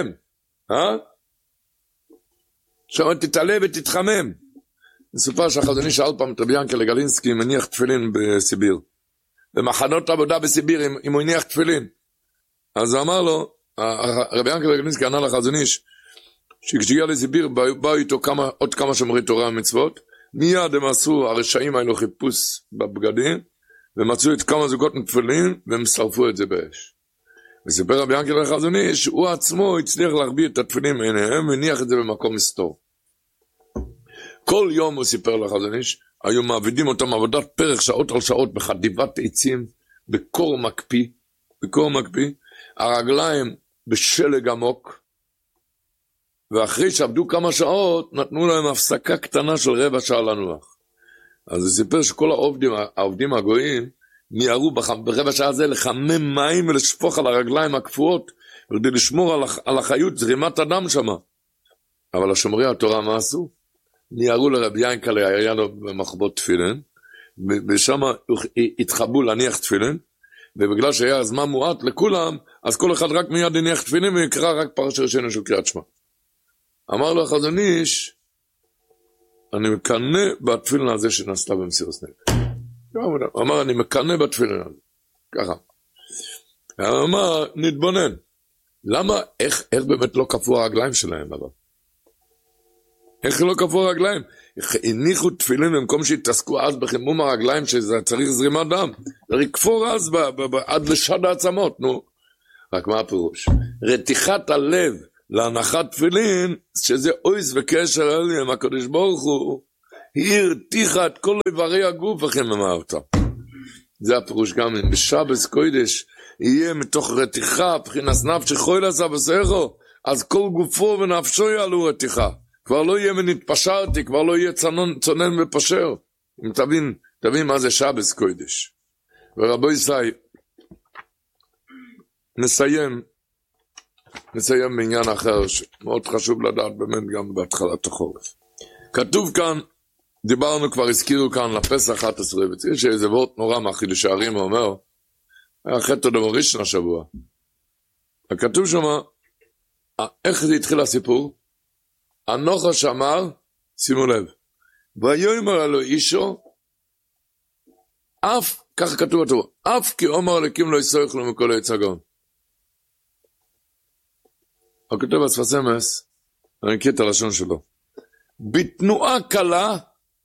תתעלה ותתחמם. מסופר שהחזוני שאל פעם את רבי ינקל גלינסקי, מניח תפילין בסיביר, במחנות עבודה בסיביר, אם הוא הניח תפילין. אז אמר לו, רבי ינקל גלינסקי ענה לחזוני, שכשהגיע לסיביר, באו איתו עוד כמה שומרי תורה ומצוות, מיד הם עשו, הרשעים האלו חיפוש בבגדים, ומצאו את כמה זוגות מתפילין, והם שרפו את זה באש. וסיפר רבי ינקל לחזוני, שהוא עצמו הצליח להרביע את התפילין מעיניהם, והניח את זה במקום מסתור. כל יום הוא סיפר לחזוני, היו מעבידים אותם עבודת פרח שעות על שעות, בחדיבת עצים, בקור מקפיא, הרגליים בשלג עמוק, ואחרי שעבדו כמה שעות, נתנו להם הפסקה קטנה של רבע שעה לנוח. אז הוא סיפר שכל העובדים הגויים, ניערו ברבע שעה הזה לחמם מים ולשפוך על הרגליים הקפואות, כדי לשמור על החיות, זרימת הדם שם. אבל השומרי התורה מה עשו? ניערו לרבי ינקל, היה לו במחבות תפילין, ושם התחבאו להניח תפילין, ובגלל שהיה זמן מועט לכולם, אז כל אחד רק מיד הניח תפילין, ויקרא רק פרשת ראשונה של קריאת שמע. אמר לו החזון איש, אני מקנא בתפילין הזה שנעשתה במסירות נפש. הוא אמר, אני מקנא בתפילין הזה. ככה. הוא אמר, נתבונן. למה, איך באמת לא קפוא הרגליים שלהם, אבל? איך לא קפוא הרגליים? הניחו תפילין במקום שהתעסקו אז בחימום הרגליים, שזה צריך זרימת דם. זה כפור אז עד לשד העצמות, נו. רק מה הפירוש? רתיחת הלב להנחת תפילין, שזה אויס וקשר אליהם, הקדוש ברוך הוא, היא הרתיחה את כל איברי הגוף, וכן אמרת. זה הפירוש גם, אם בשבס קודש, יהיה מתוך רתיחה, בחינס נפשי חול עשה בסכו, אז כל גופו ונפשו יעלו רתיחה. כבר לא יהיה ונתפשרתי, כבר לא יהיה צונן ופשר. אם תבין מה זה שבס קודש. ורבו ישראל, נסיים בעניין אחר, שמאוד חשוב לדעת באמת גם בהתחלת החורף. כתוב כאן, דיברנו כבר, הזכירו כאן לפסח 11, וצריך שאיזה וורט נורא מהחידוש הערים אומר, היה חטא דמורישן השבוע. הכתוב שמה, איך זה התחיל הסיפור? הנחש אמר, שימו לב, ויאמר אלוהים אישו, אף, ככה כתוב אותו, אף כי אומר אלוקים לא יסויך לו מכל עץ הגאון. הכתוב בשפת אמס, אני מכיר את הלשון שלו, בתנועה קלה,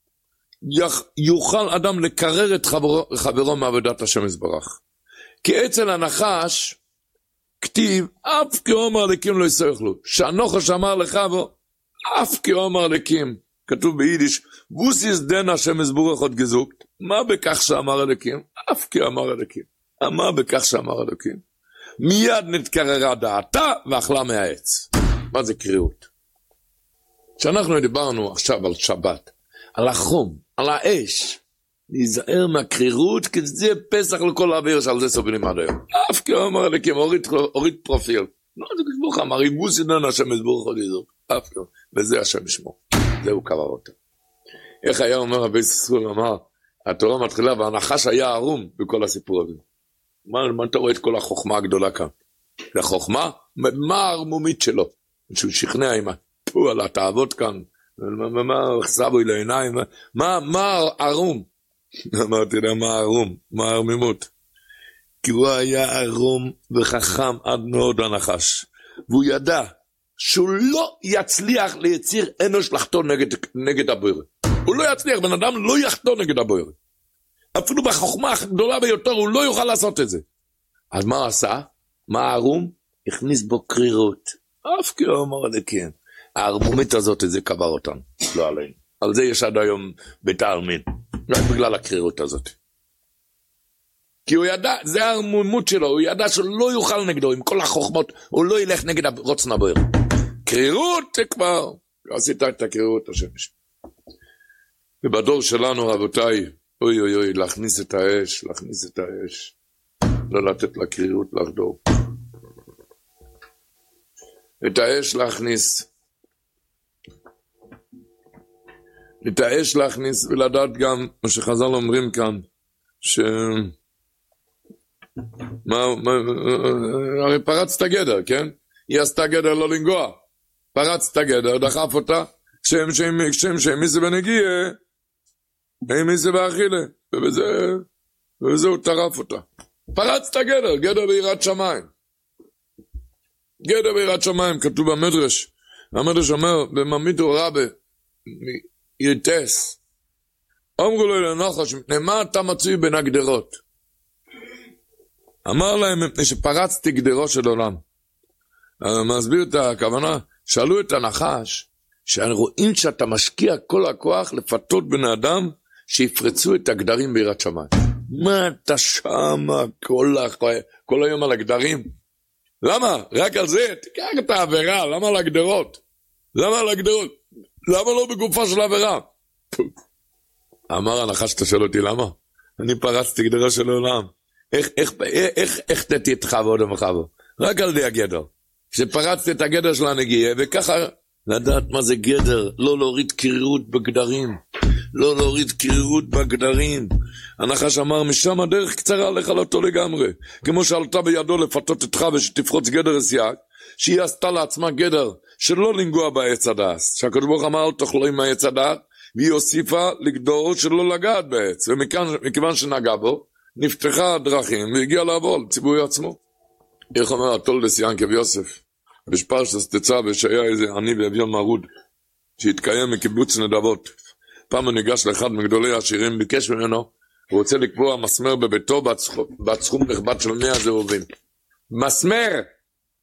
יוכל אדם לקרר את חברו מעבודת השם יתברך. כי אצל הנחש, כתיב, אף כי אומר אלוקים לא יסויך לו. שהנחש אמר לך בו, אף כי אומר אלוקים, כתוב ביידיש, ווסיס דן השם יתברך עוד גזוקת. מה בכך שאמר אלוקים? אף כי אמר אלוקים. מה בכך שאמר אלוקים? מיד נתקררה דעתה ואכלה מהעץ. מה זה קריאות? כשאנחנו דיברנו עכשיו על שבת, על החום, על האש, להיזהר מהקרירות, כי זה פסח לכל האוויר שעל זה סובלים עד היום. אף כי אמר אלוקים, הוריד פרופיל. לא, זה כשבוך אמר, יבוס ידן השם יתברך עוד גזוקת. אף כי, וזה השם ישמור. זהו קרר אותה. איך היה אומר רבי ישראל, אמר, התורה מתחילה, והנחש היה ערום בכל הסיפור הזה. מה אתה רואה את כל החוכמה הגדולה כאן? החוכמה, מה הערמומית שלו? שהוא שכנע עם הפו על התאוות כאן, מה חסבו אל העיניים, מה ערום? אמרתי לה, מה ערום? מה הערמימות? כי הוא היה ערום וחכם עד מאוד הנחש, והוא ידע שהוא לא יצליח ליציר אנוש לחתור נגד הבויר. הוא לא יצליח, בן אדם לא יחתור נגד הבויר. אפילו בחוכמה הגדולה ביותר הוא לא יוכל לעשות את זה. אז מה הוא עשה? מה הערום? הכניס בו קרירות. אף כי הוא אמר אלוקים. הערמומית הזאת, זה קבר אותם. לא עלינו. על זה יש עד היום בית העלמין. רק בגלל הקרירות הזאת. כי הוא ידע, זה הערמומות שלו, הוא ידע שהוא לא יוכל נגדו, עם כל החוכמות, הוא לא ילך נגד רוצן הבויר. קרירות זה כבר. עשית את הקרירות השמש. ובדור שלנו, רבותיי, אוי אוי אוי, להכניס את האש, לא לתת לקרירות לחדור. את האש להכניס, ולדעת גם, מה שחז"ל אומרים כאן, הרי פרצת גדר, כן? היא עשתה גדר לא לנגוע. פרצת גדר, דחף אותה, שם מיסה ונגיע, מיסה ואכילה, ובזה הוא טרף אותה. פרצת גדר ביראת שמיים. גדר ביראת שמיים, כתוב במדרש. המדרש אומר, בממיתו רבה, ירטס. אמרו לו לנחש, מה אתה מצוי בין הגדרות? אמר להם, מפני שפרצתי גדרו של עולם. מסביר את הכוונה, שאלו את הנחש, שרואים שאתה משקיע כל הכוח לפתות בן האדם, שיפרצו את הגדרים ביראת שמיים. מה אתה שמה כל היום על הגדרים? למה? רק על זה? תיקח את העבירה, למה על הגדרות? למה לא בגופה של העבירה? אמר הנחש, אתה שואל אותי למה? אני פרצתי גדרה של העולם. איך תתי את חבו או חבו? רק על די הגדר. כשפרצתי את הגדר של הנגיעה, וככה לדעת מה זה גדר, לא להוריד קרירות בגדרים. הנחש אמר, משם הדרך קצרה לך לאותו לגמרי. כמו שעלתה בידו לפתות את חווה שתפרוץ גדר הסייג, שהיא עשתה לעצמה גדר שלא לנגוע בעץ הדס. שהקדוש ברוך אמר, אל תאכלו עם העץ הדס, והיא הוסיפה לגדור שלא לגעת בעץ. ומכיוון שנגע בו, נפתחה הדרכים והגיע לעבור לציבורי עצמו. איך אומר התולדס ינקב יוסף, בשפרשת תצא ושהיה איזה עני ואביון מרוד, שהתקיים מקיבוץ נדבות. פעם הוא ניגש לאחד מגדולי העשירים, ביקש ממנו, הוא רוצה לקבוע מסמר בביתו בת סכום נכבד של 100 זהובים. מסמר!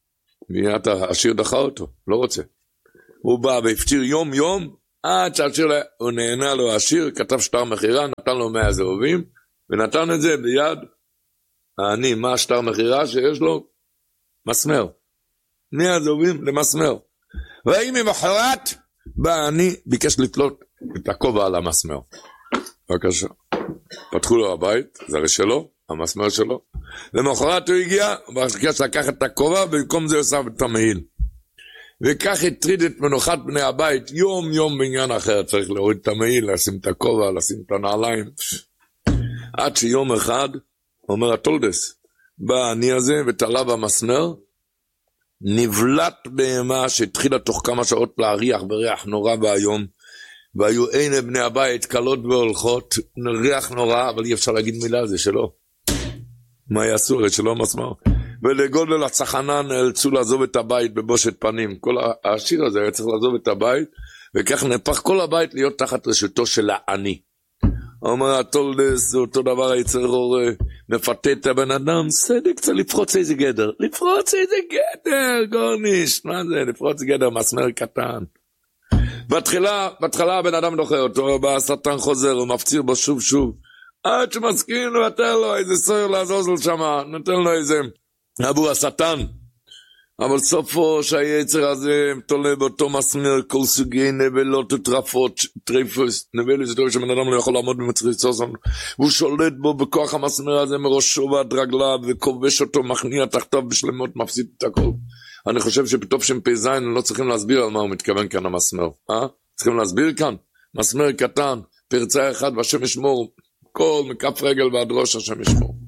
מיד העשיר דחה אותו, לא רוצה. הוא בא והפציר יום יום, עד שהעשיר, הוא נהנה לו העשיר, כתב שטר מחירה, נתן לו 100 זהובים, ונתן את זה ביד העני. מה השטר מחירה שיש לו? מסמר. 100 זהובים למסמר. והאם ממחרת, בא העני, ביקש לתלות את הכובע על המסמר. בבקשה. פתחו לו הבית, זה הרי שלו, המסמר שלו. למחרת הוא הגיע, וביקש לקחת את הכובע, ובמקום זה עושה את המעיל. וכך הטריד את מנוחת בני הבית, יום יום בעניין אחר, צריך להוריד את המעיל, לשים את הכובע, לשים את הנעליים. עד שיום אחד, אומר התולדס, בא העני הזה ותלה במסמר, נבלט בהמה שהתחילה תוך כמה שעות להריח בריח נורא והיום, והיו עיני בני הבית קלות והולכות, ריח נורא, אבל אי אפשר להגיד מילה על זה שלא. מה יעשו? הרי שלא מסמר. ולגודל הצחנה נאלצו לעזוב את הבית בבושת פנים. כל השיר הזה היה צריך לעזוב את הבית, וכך נהפך כל הבית להיות תחת רשותו של העני. אומר התולדס, זה אותו דבר היצר אור, מפתה את הבן אדם, סדק צריך לפרוץ איזה גדר. לפרוץ איזה גדר, גורניש. מה זה? לפרוץ גדר, מסמר קטן. בהתחלה הבן אדם דוחה אותו, בא השטן חוזר, הוא מפציר בו שוב שוב. עד שמסכים לו, נתן לו איזה סויר לעזוזל שם, נתן לו איזה אבו השטן. אבל סופו שהיצר הזה תולה באותו מסמר כל סוגי נבלות וטרפות, טריפוס, נבלות זה טוב שבן אדם לא יכול לעמוד במצריצוסון, והוא שולט בו בכוח המסמר הזה מראשו ועד רגליו, וכובש אותו, מכניע תחתיו בשלמות, מפסיד את הכל. אני חושב שבטוב שם פזיין לא צריכים להסביר על מה הוא מתכוון כאן המסמר. צריכים להסביר כאן? מסמר קטן, פרצה אחד והשם ישמור, כל מכף רגל ועד ראש השם ישמור.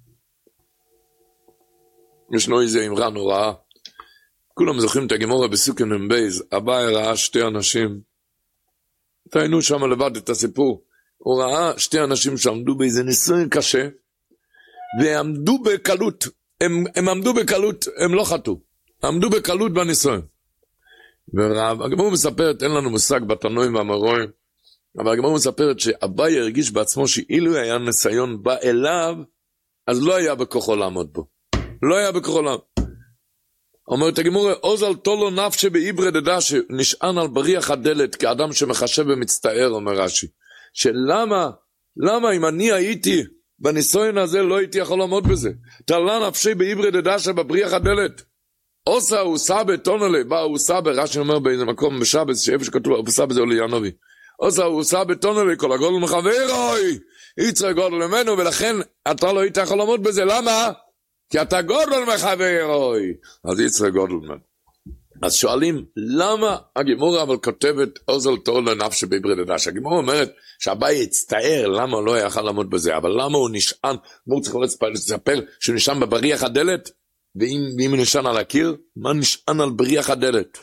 ישנו איזה אמרה נוראה. כולם זוכרים את הגימורה בסוכן מבייז, הבא ראה שתי אנשים, תהיינו שם לבד את הסיפור, הוא ראה שתי אנשים שעמדו באיזה ניסוי קשה, ועמדו בקלות, הם עמדו בקלות, הם לא חטאו, עמדו בקלות בניסוי. והגמורה מספרת, אין לנו מושג בתנועים והמרואים, אבל הגמורה מספרת שאביי הרגיש בעצמו שאילו היה ניסיון בא אליו, אז לא היה בכוחו לעמוד בו. לא היה בכוחו לעמוד. אומרת הגמורה, עוז תולו נפשי בעברי דדה שנשען על בריח הדלת כאדם שמחשב ומצטער, אומר רש"י. למה אם אני הייתי בניסיון הזה לא הייתי יכול לעמוד בזה? תלה נפשי בעברי דדה שבבריח הדלת. עושה הוא סבא תונלה, בא הוא סבא, רש"י אומר באיזה מקום בשבת, שאיפה שכתוב, הוא סבא זה עולי ינובי. עושה הוא סבא תונלה, כל הגודל מחברוי, יצרה גודל ממנו, ולכן אתה לא היית יכול לעמוד בזה, למה? כי אתה גודל מחברוי, אז יצרה גודל ממנו. אז שואלים, למה הגימורה אבל כותבת עוזל תול לנפש בעברי דדה? שהגימורה אומרת שהבא יצטער, למה לא יכול לעמוד בזה, אבל למה הוא נשען, כמו צריך לספר שהוא נשען בבריח הדלת? ואם הוא נשען על הקיר, מה נשען על בריח הדלת?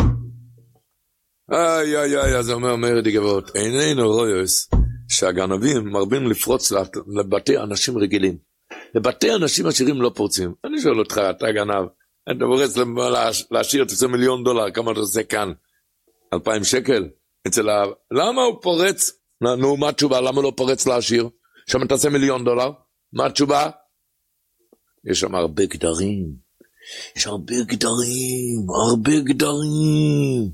אז אומר מרדי גבות, איננו רויוס שהגנבים מרבים לפרוץ לבתי אנשים רגילים. לבתי אנשים עשירים לא פורצים. אני שואל אותך, אתה גנב, אתה פורץ להשאיר, אתה עושה $1,000,000, כמה אתה עושה כאן? 2,000 שקל? למה הוא פורץ? נו, מה התשובה? למה לא פורץ להשאיר? שם אתה עושה $1,000,000? מה התשובה? יש שם הרבה גדרים. יש הרבה גדרים.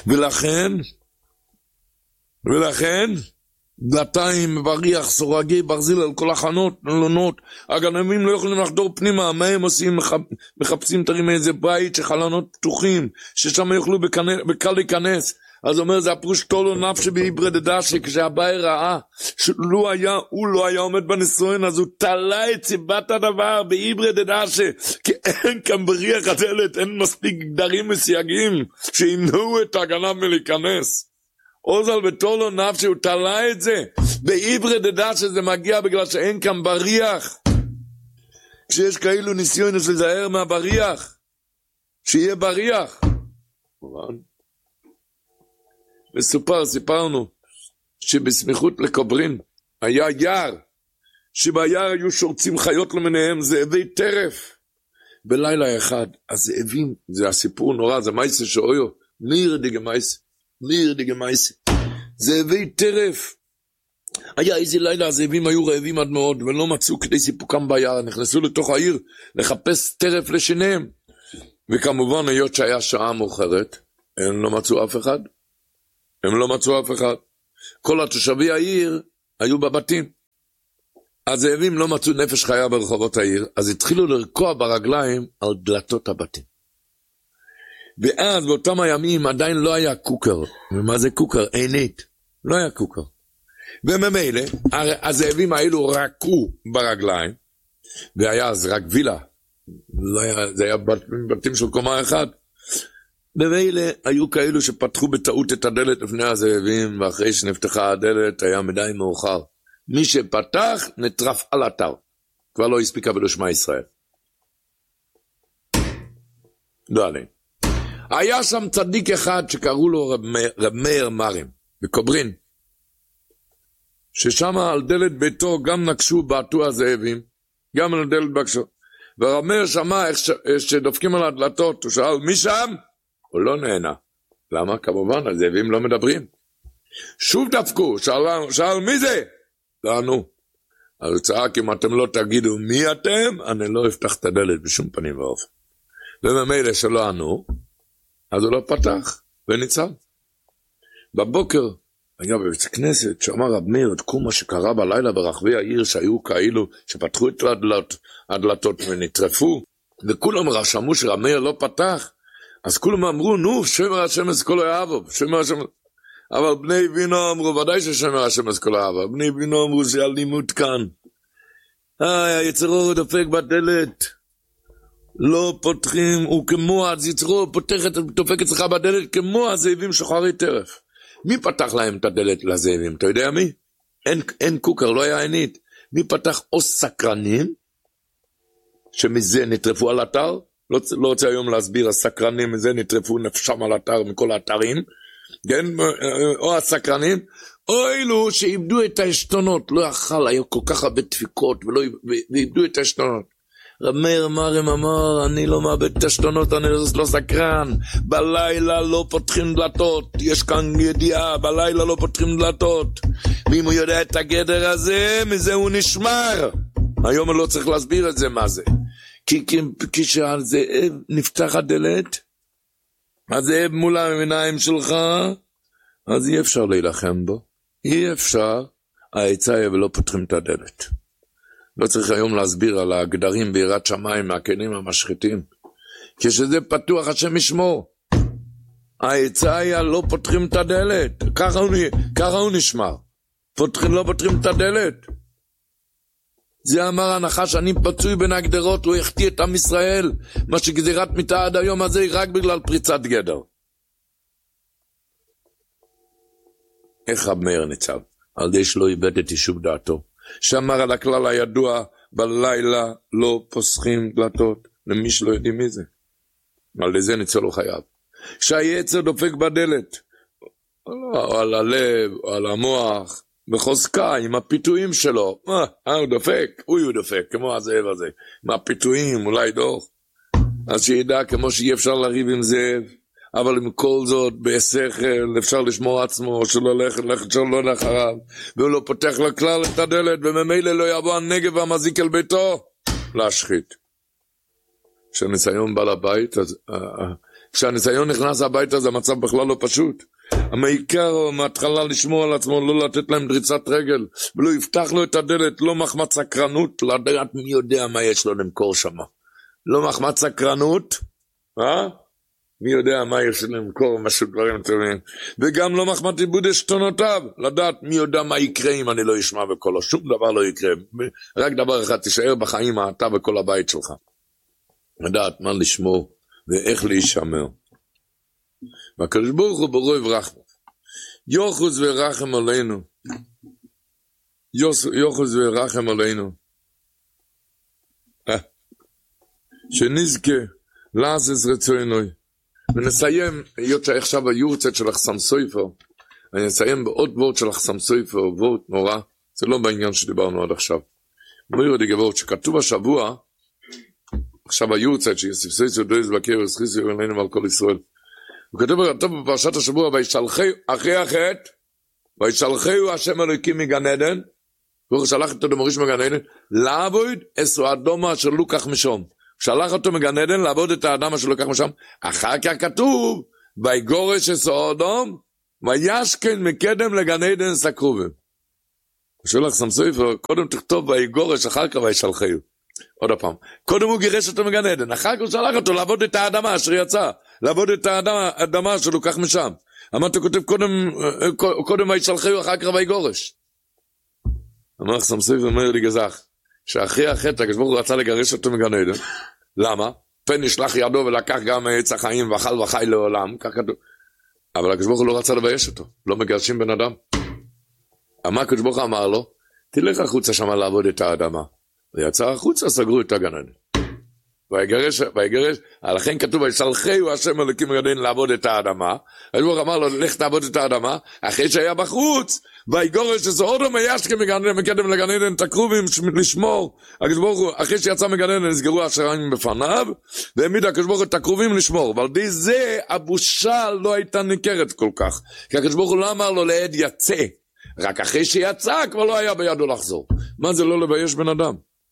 ולכן, דלתיים, בריח, סורגי, ברזיל על כל החנות, נלונות, הגנבים לא יכולים לחדור פנימה, מה הם עושים? מחפשים תרים איזה בית שחלונות פתוחים, ששם יוכלו בקל להיכנס. אז אומר, זה הפרוש תולו נפשי בעברי דדה, שכשהבאי ראה, הוא לא היה עומד בניסיון, אז הוא תלה את סיבת הדבר בעברי דדה, כי אין כאן בריח הדלת, אין מספיק גדרים מסייגים, שימנעו את הגנב מלהיכנס. עוזל ותולו נפשי, הוא תלה את זה, בעברי דדה, שזה מגיע בגלל שאין כאן בריח. כשיש כאלו ניסיון, אז לזהר מהבריח, שיהיה בריח. סיפרנו שבסמיכות לקוברין היה יער, שביער היו שורצים חיות למיניהם, זאבי טרף. בלילה אחד, הזאבים, זה הסיפור נורא, זה מייסה שאויו, מיר דיגה מייסה, זאבי טרף. היה איזה לילה, הזאבים היו רעבים עד מאוד, ולא מצאו כדי סיפוקם ביער, נכנסו לתוך העיר, לחפש טרף לשניהם. וכמובן, היות שהיה שעה מאוחרת, הם לא מצאו אף אחד. כל התושבי העיר היו בבתים. הזאבים לא מצאו נפש חיה ברחובות העיר, אז התחילו לרקוע ברגליים על דלתות הבתים. ואז באותם הימים עדיין לא היה קוקר. ומה זה קוקר? עינית. לא היה קוקר. וממילא, הזאבים האלו רקעו ברגליים, והיה אז רק וילה. זה היה בתים של קומה אחת. במילא היו כאלו שפתחו בטעות את הדלת לפני הזאבים, ואחרי שנפתחה הדלת היה מדי מאוחר. מי שפתח נטרף על אתר. כבר לא הספיקה ולשמע ישראל. לא עליהם. היה שם צדיק אחד שקראו לו רב מאיר מרים, בקוברין. ששם על דלת ביתו גם נקשו בעטו הזאבים, גם על דלת בקשו. ורב מאיר שמע איך שדופקים על הדלתות, הוא שאל, מי שם? הוא לא נהנה. למה? כמובן, הזאבים לא מדברים. שוב דפקו, שאל מי זה? לא ענו. אז הוא צעק, אם אתם לא תגידו מי אתם, אני לא אפתח את הדלת בשום פנים ואופן. וממילא שלא ענו, אז הוא לא פתח, וניצל. בבוקר, היה בבית הכנסת, שאמר רב מאיר, את כל מה שקרה בלילה ברחבי העיר, שהיו כאלו, שפתחו את הדלתות ונטרפו, וכולם רשמו שרב מאיר לא פתח, אז כולם אמרו, נו, שמר השם אז כל אוהבו, שמר השם, אבל בני בינו אמרו, ודאי ששמר השם אז כל אוהבו, בני בינו אמרו, זה אלימות כאן. היצר אור דופק בדלת, לא פותחים, הוא כמו היצר דופק אצלך בדלת, כמו הזאבים שוחרי טרף. מי פתח להם את הדלת לזאבים? אתה יודע מי? אין קוקר, לא היה עינית. מי פתח או סקרנים, שמזה נטרפו על אתר, לא רוצה היום להסביר, הסקרנים מזה נטרפו נפשם על אתר מכל האתרים, כן? או הסקרנים, או אלו שאיבדו את השתונות, לא יכל, היו כל כך הרבה דפיקות, ואיבדו את השתונות. רב מאיר מרים אמר, אני לא מאבד את השתונות, אני לא סקרן, בלילה לא פותחים דלתות, יש כאן ידיעה, בלילה לא פותחים דלתות, ואם הוא יודע את הגדר הזה, מזה הוא נשמר. היום הוא לא צריך להסביר את זה מה זה. כי כשהזאב נפתח הדלת, הזאב מול העיניים שלך, אז אי אפשר להילחם בו. אי אפשר, העצה היא ולא פותחים את הדלת. לא צריך היום להסביר על הגדרים ביראת שמיים, מהכנים המשחיתים. כשזה פתוח, השם ישמור. העצה היא לא פותחים את הדלת. ככה הוא נשמר. לא פותחים את הדלת. זה אמר הנחש, אני פצוי בין הגדרות, הוא החטיא את עם ישראל, מה שגזירת מיתה עד היום הזה היא רק בגלל פריצת גדר. איך רב מאיר ניצב? על די שלא איבד את יישוב דעתו. שאמר על הכלל הידוע, בלילה לא פוסחים דלתות, למי שלא יודעים מי זה. על זה ניצל הוא חייב. שהיצר דופק בדלת, או על הלב, או על המוח, בחוזקה, עם הפיתויים שלו. הוא דופק, הוא דופק, כמו הזאב הזה. עם הפיתויים, אולי דוח. אז שידע כמו שאי אפשר לריב עם זאב, אבל עם כל זאת, בשכל, אפשר לשמור עצמו, שלא ללכת שלא לאחריו, והוא לא פותח לכלל את הדלת, וממילא לא יבוא הנגב והמזיק אל ביתו, להשחית. כשהניסיון בא לבית, כשהניסיון נכנס לבית, אז המצב בכלל לא פשוט. המעיקר מההתחלה לשמור על עצמו, לא לתת להם דריצת רגל, ולא יפתח לו את הדלת, לא מחמת סקרנות, לדעת מי יודע מה יש לו למכור שם. לא מחמת סקרנות, מי יודע מה יש לו למכור, משהו דברים טובים. וגם לא מחמת איבוד השתונותיו, לדעת מי יודע מה יקרה אם אני לא אשמע בקולו, שום דבר לא יקרה. רק דבר אחד, תישאר בחיים אתה וכל הבית שלך. לדעת מה לשמור ואיך להישמר. והקדוש ברוך הוא ברוב רחמו. יוחוז ורחם עלינו. יוחוז ורחם עלינו. שנזכה לעשות רצוננו. ונסיים, היות שעכשיו היורצת של החסם סופר, אני אסיים בעוד וורט של החסם סופר, וורט נורא, זה לא בעניין שדיברנו עד עכשיו. מויר דגבות שכתוב השבוע, עכשיו היורצת שיספסו דויז בקר וסחיסו אלינו על כל ישראל. הוא כתוב בפרשת השבוע, אחרי החטא, וישלחהו השם אלוקים מגן עדן, והוא שלח את המוריש מגן עדן, לעבוד אסו אדומה של לוקח משום. שלח אותו מגן עדן לעבוד את האדם אשר לקח משם, אחר כך כתוב, ויגורש את סודום, וישכן מקדם לגן עדן סקרובים. שולח סמסויפר, קודם תכתוב ויגורש, אחר כך וישלחהו. עוד הפעם, קודם הוא גירש אותו מגן עדן, אחר כך הוא שלח אותו לעבוד את האדמה אשר יצא, לעבוד את האדמה שלוקח משם. אמרת כותב קודם וישלחהו, אחר כך ויגורש. אמר סמסויפר, אומר לי גזח, שאחרי החטא, כשברוך הוא רצה לגרש אותו מגן עדן. למה? פן נשלח ידו ולקח גם עץ החיים ואכל וחי לעולם, כך כתוב. אבל כשברוך הוא לא רצה לבייש אותו, לא מגרשים בן אדם. אמר כשברוך הוא אמר לו, תלך החוצה שם לעבוד את האדמה. ויצא החוצה, סגרו את הגן עדן. ויגרש, לכן כתוב, וישלחהו השם אלוקים מגן עדן לעבוד את האדמה. כשברוך אמר לו, לך תעבוד את האדמה, אחרי שהיה בחוץ, ויגורש את סודום וישכן מקדם לגן עדן את הקרובים לשמור. כשברוך הוא, אחרי שיצא מגן עדן, נסגרו השערים בפניו, והעמיד כשברוך הוא את הקרובים לשמור. ועל די זה, הבושה לא הייתה ניכרת כל כך. כי כשברוך הוא לא אמר לו לעד יצא, רק אחרי שיצא, כבר לא היה בידו לחזור. מה זה לא לבייש בן אדם?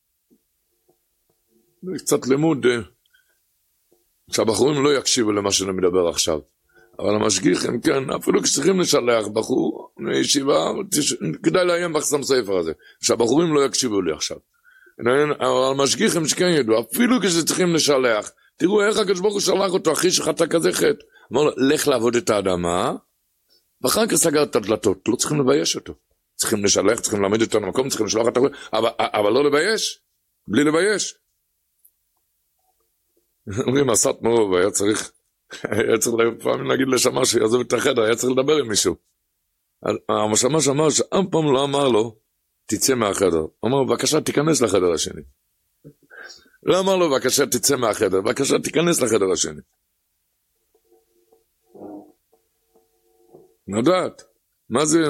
זה קצת לימוד, שהבחורים לא יקשיבו למה שאני מדבר עכשיו. אבל המשגיחים, כן, אפילו כשצריכים לשלח בחור מישיבה, כדאי לעיין בחסם ספר הזה, שהבחורים לא יקשיבו לי עכשיו. אבל המשגיחים שכן ידעו, אפילו כשצריכים לשלח, תראו איך הקדוש ברוך הוא שלח אותו, אחי שחטא כזה חטא. אמר לו, לך לעבוד את האדמה, ואחר כך סגר את הדלתות, לא צריכים לבייש אותו. צריכים לשלח, צריכים להעמיד אותו למקום, צריכים לשלוח את הכל, אבל לא לבייש, בלי לבייש. אומרים, עשת מרוב, היה צריך לפעמים להגיד לשמה שיעזוב את החדר, היה צריך לדבר עם מישהו. המשמה שאמר שאף פעם לא אמר לו, תצא מהחדר. אמר, בבקשה תיכנס לחדר השני. לא אמר לו, בבקשה תצא מהחדר, בבקשה תיכנס לחדר השני. נדעת, מה זה?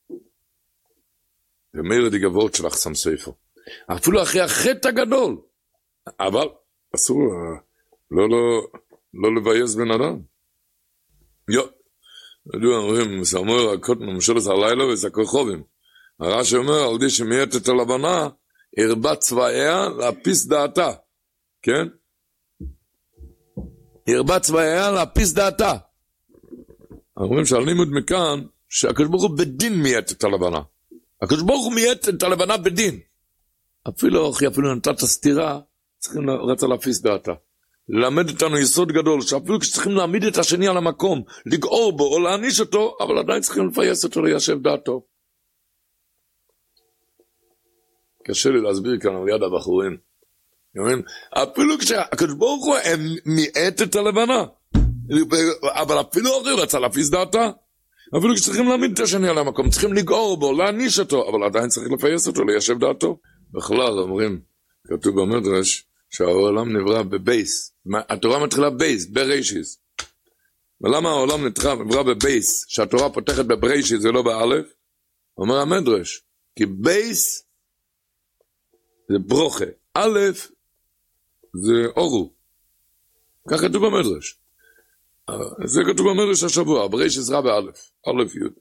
ומאיר די גבוהות שלך שם ספר. אפילו אחרי החטא הגדול. אבל אסור, לא לבייס בן אדם. ידעו, אומרים, סמור הקוטן ומשולת הלילה וסקו חובים. הרש"י אומר, על די שמייתת הלבנה, הרבה צבאיה להפיס דעתה. כן? הרבה צבאיה להפיס דעתה. אומרים שעל לימוד מכאן, שהקדוש ברוך הוא בדין מייתת הלבנה. הקדוש ברוך הוא מייתת הלבנה בדין. אפילו נתת סתירה, צריכים רצה להפיס דעתה. ללמד אותנו יסוד גדול, שאפילו כשצריכים להעמיד את השני על המקום, לגעור בו או להעניש אותו, אבל עדיין צריכים לפייס אותו ליישב דעתו. קשה לי להסביר כאן על יד הבחורים. אפילו כשהקדוש ברוך הוא מייתת את הלבנה, אבל אפילו הוא רצה להפיס דעתה. אפילו כשצריכים להעמיד את השני על המקום, צריכים לגעור בו, להעניש אותו, אבל עדיין צריך לפייס אותו ליישב דעתו. בכלל אומרים, כתוב במדרש, שהעולם נברא בבייס. התורה מתחילה בייס, בראשיס. ולמה העולם נברא בבייס, שהתורה פותחת בבראשיס, זה לא באלף? אומר המדרש, כי בייס זה ברוכה, אלף זה אורו. כך כתוב במדרש. זה כתוב במדרש השבוע, בראשיס רע באלף, אלף יוד.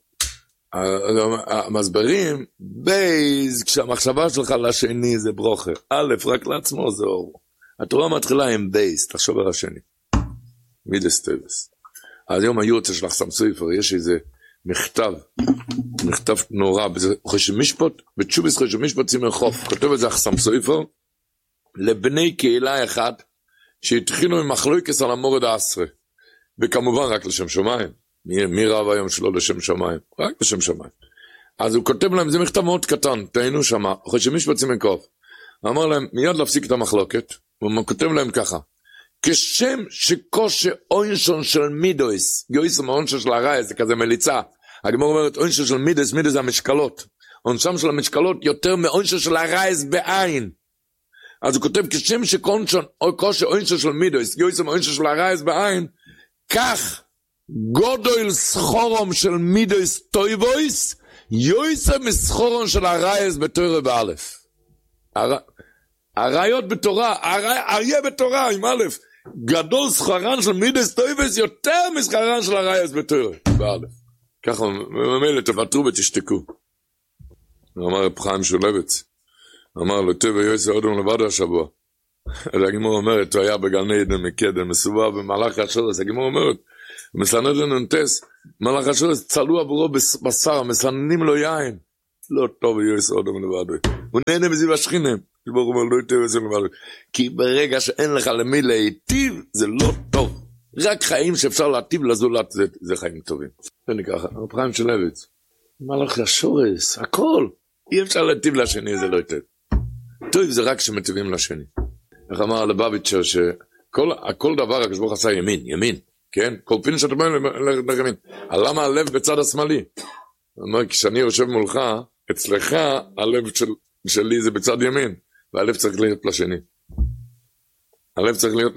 המסברים, בייס, כשהמחשבה שלך לשני זה ברוכה, אלף רק לעצמו זה אורו. התורה מתחילה עם בייס, תחשוב על השני. מידס טבס. אז היום היורצה שלך שם ספר, יש איזה מכתב נורא, חושב משפט, בתשובס חושב משפט צימר חוף, כותב את זה שם ספר, לבני קהילה אחד, שהתחילו עם מחלוקס על המורד העשרה, וכמובן רק לשם שמיים, מי רב היום שלו לשם שמיים? רק לשם שמיים. אז הוא כותב להם, זה מכתב מאוד קטן, תהיינו שמה, חושב משפט צימר חוף, אמר להם, מיד להפסיק את המחלוקת, הוא כותב להם ככה, כשם שקושה אוינשון של מידויס, יויס המעונשו של הרייס, זה כזה מליצה, הגמור אומרת, אוינשו של מידויס, מידויס זה המשקלות, עונשם של המשקלות יותר מאוינשו של הרייס בעין, אז הוא כותב, כשם שקושה אוינשו של מידויס, יויס המעונשו של הרייס בעין, כך גודל סחורום של מידויס טויבויס, יויס המסחורום של הרייס בתורה באלף. הראיות בתורה, אריה בתורה עם א', גדול שכרן של מידס טויבס יותר משכרן של הרייס בתורה, באלף. ככה ממילא תוותרו ותשתקו. אמר רב חיים שולבץ, אמר לו טבע יועץ האודם לבד השבוע, אז הגימור אומרת, הוא היה בגן עדן מקדם, מסובב במהלך השורש, הגימור אומרת, מסנן לנונטס, מלאך השורש צלו עבורו בשר, מסננים לו יין, לא טוב יויס אודם לבדו, הוא נהנה מזיו השכינים, שבור אומר לא יותר וזה לבדו, כי ברגע שאין לך למי להיטיב, זה לא טוב, רק חיים שאפשר להטיב לזולת, זה חיים טובים. זה נקרא, הרב חיים שלוויץ, מלאך השורש, הכל, אי אפשר להטיב לשני, זה לא יותר. טוב זה רק שמטיבים לשני. איך אמר לבביצ'ר שכל דבר הקדוש ברוך הוא עשה ימין, כן? כל פין שאתה אומר לימין. למה הלב בצד השמאלי? הוא אומר, כשאני יושב מולך, אצלך הלב שלי זה בצד ימין, והלב צריך להיות לשני. הלב צריך להיות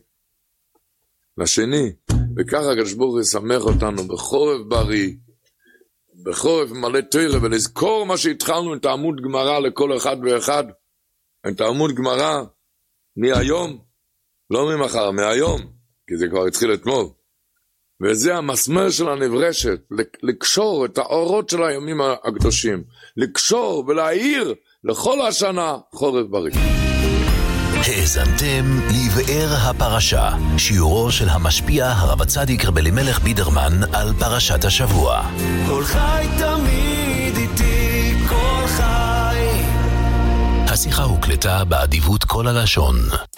לשני. וככה הקדוש ברוך הוא ישמח אותנו בחורף בריא, בחורף מלא תורה, ולזכור מה שהתחלנו את העמוד גמרא לכל אחד ואחד, את העמוד גמרא מהיום, לא ממחר, מהיום, כי זה כבר התחיל אתמול. וזה המסמר של הנברשת, לקשור את האורות של הימים הקדושים, לקשור ולהעיר לכל השנה חורף בריא. האזנתם לבאר הפרשה, שיעורו של המשפיע הרב הצדיק רב אלימלך בידרמן על פרשת השבוע. כל חי תמיד איתי, כל חי. השיחה הוקלטה באדיבות כל הלשון.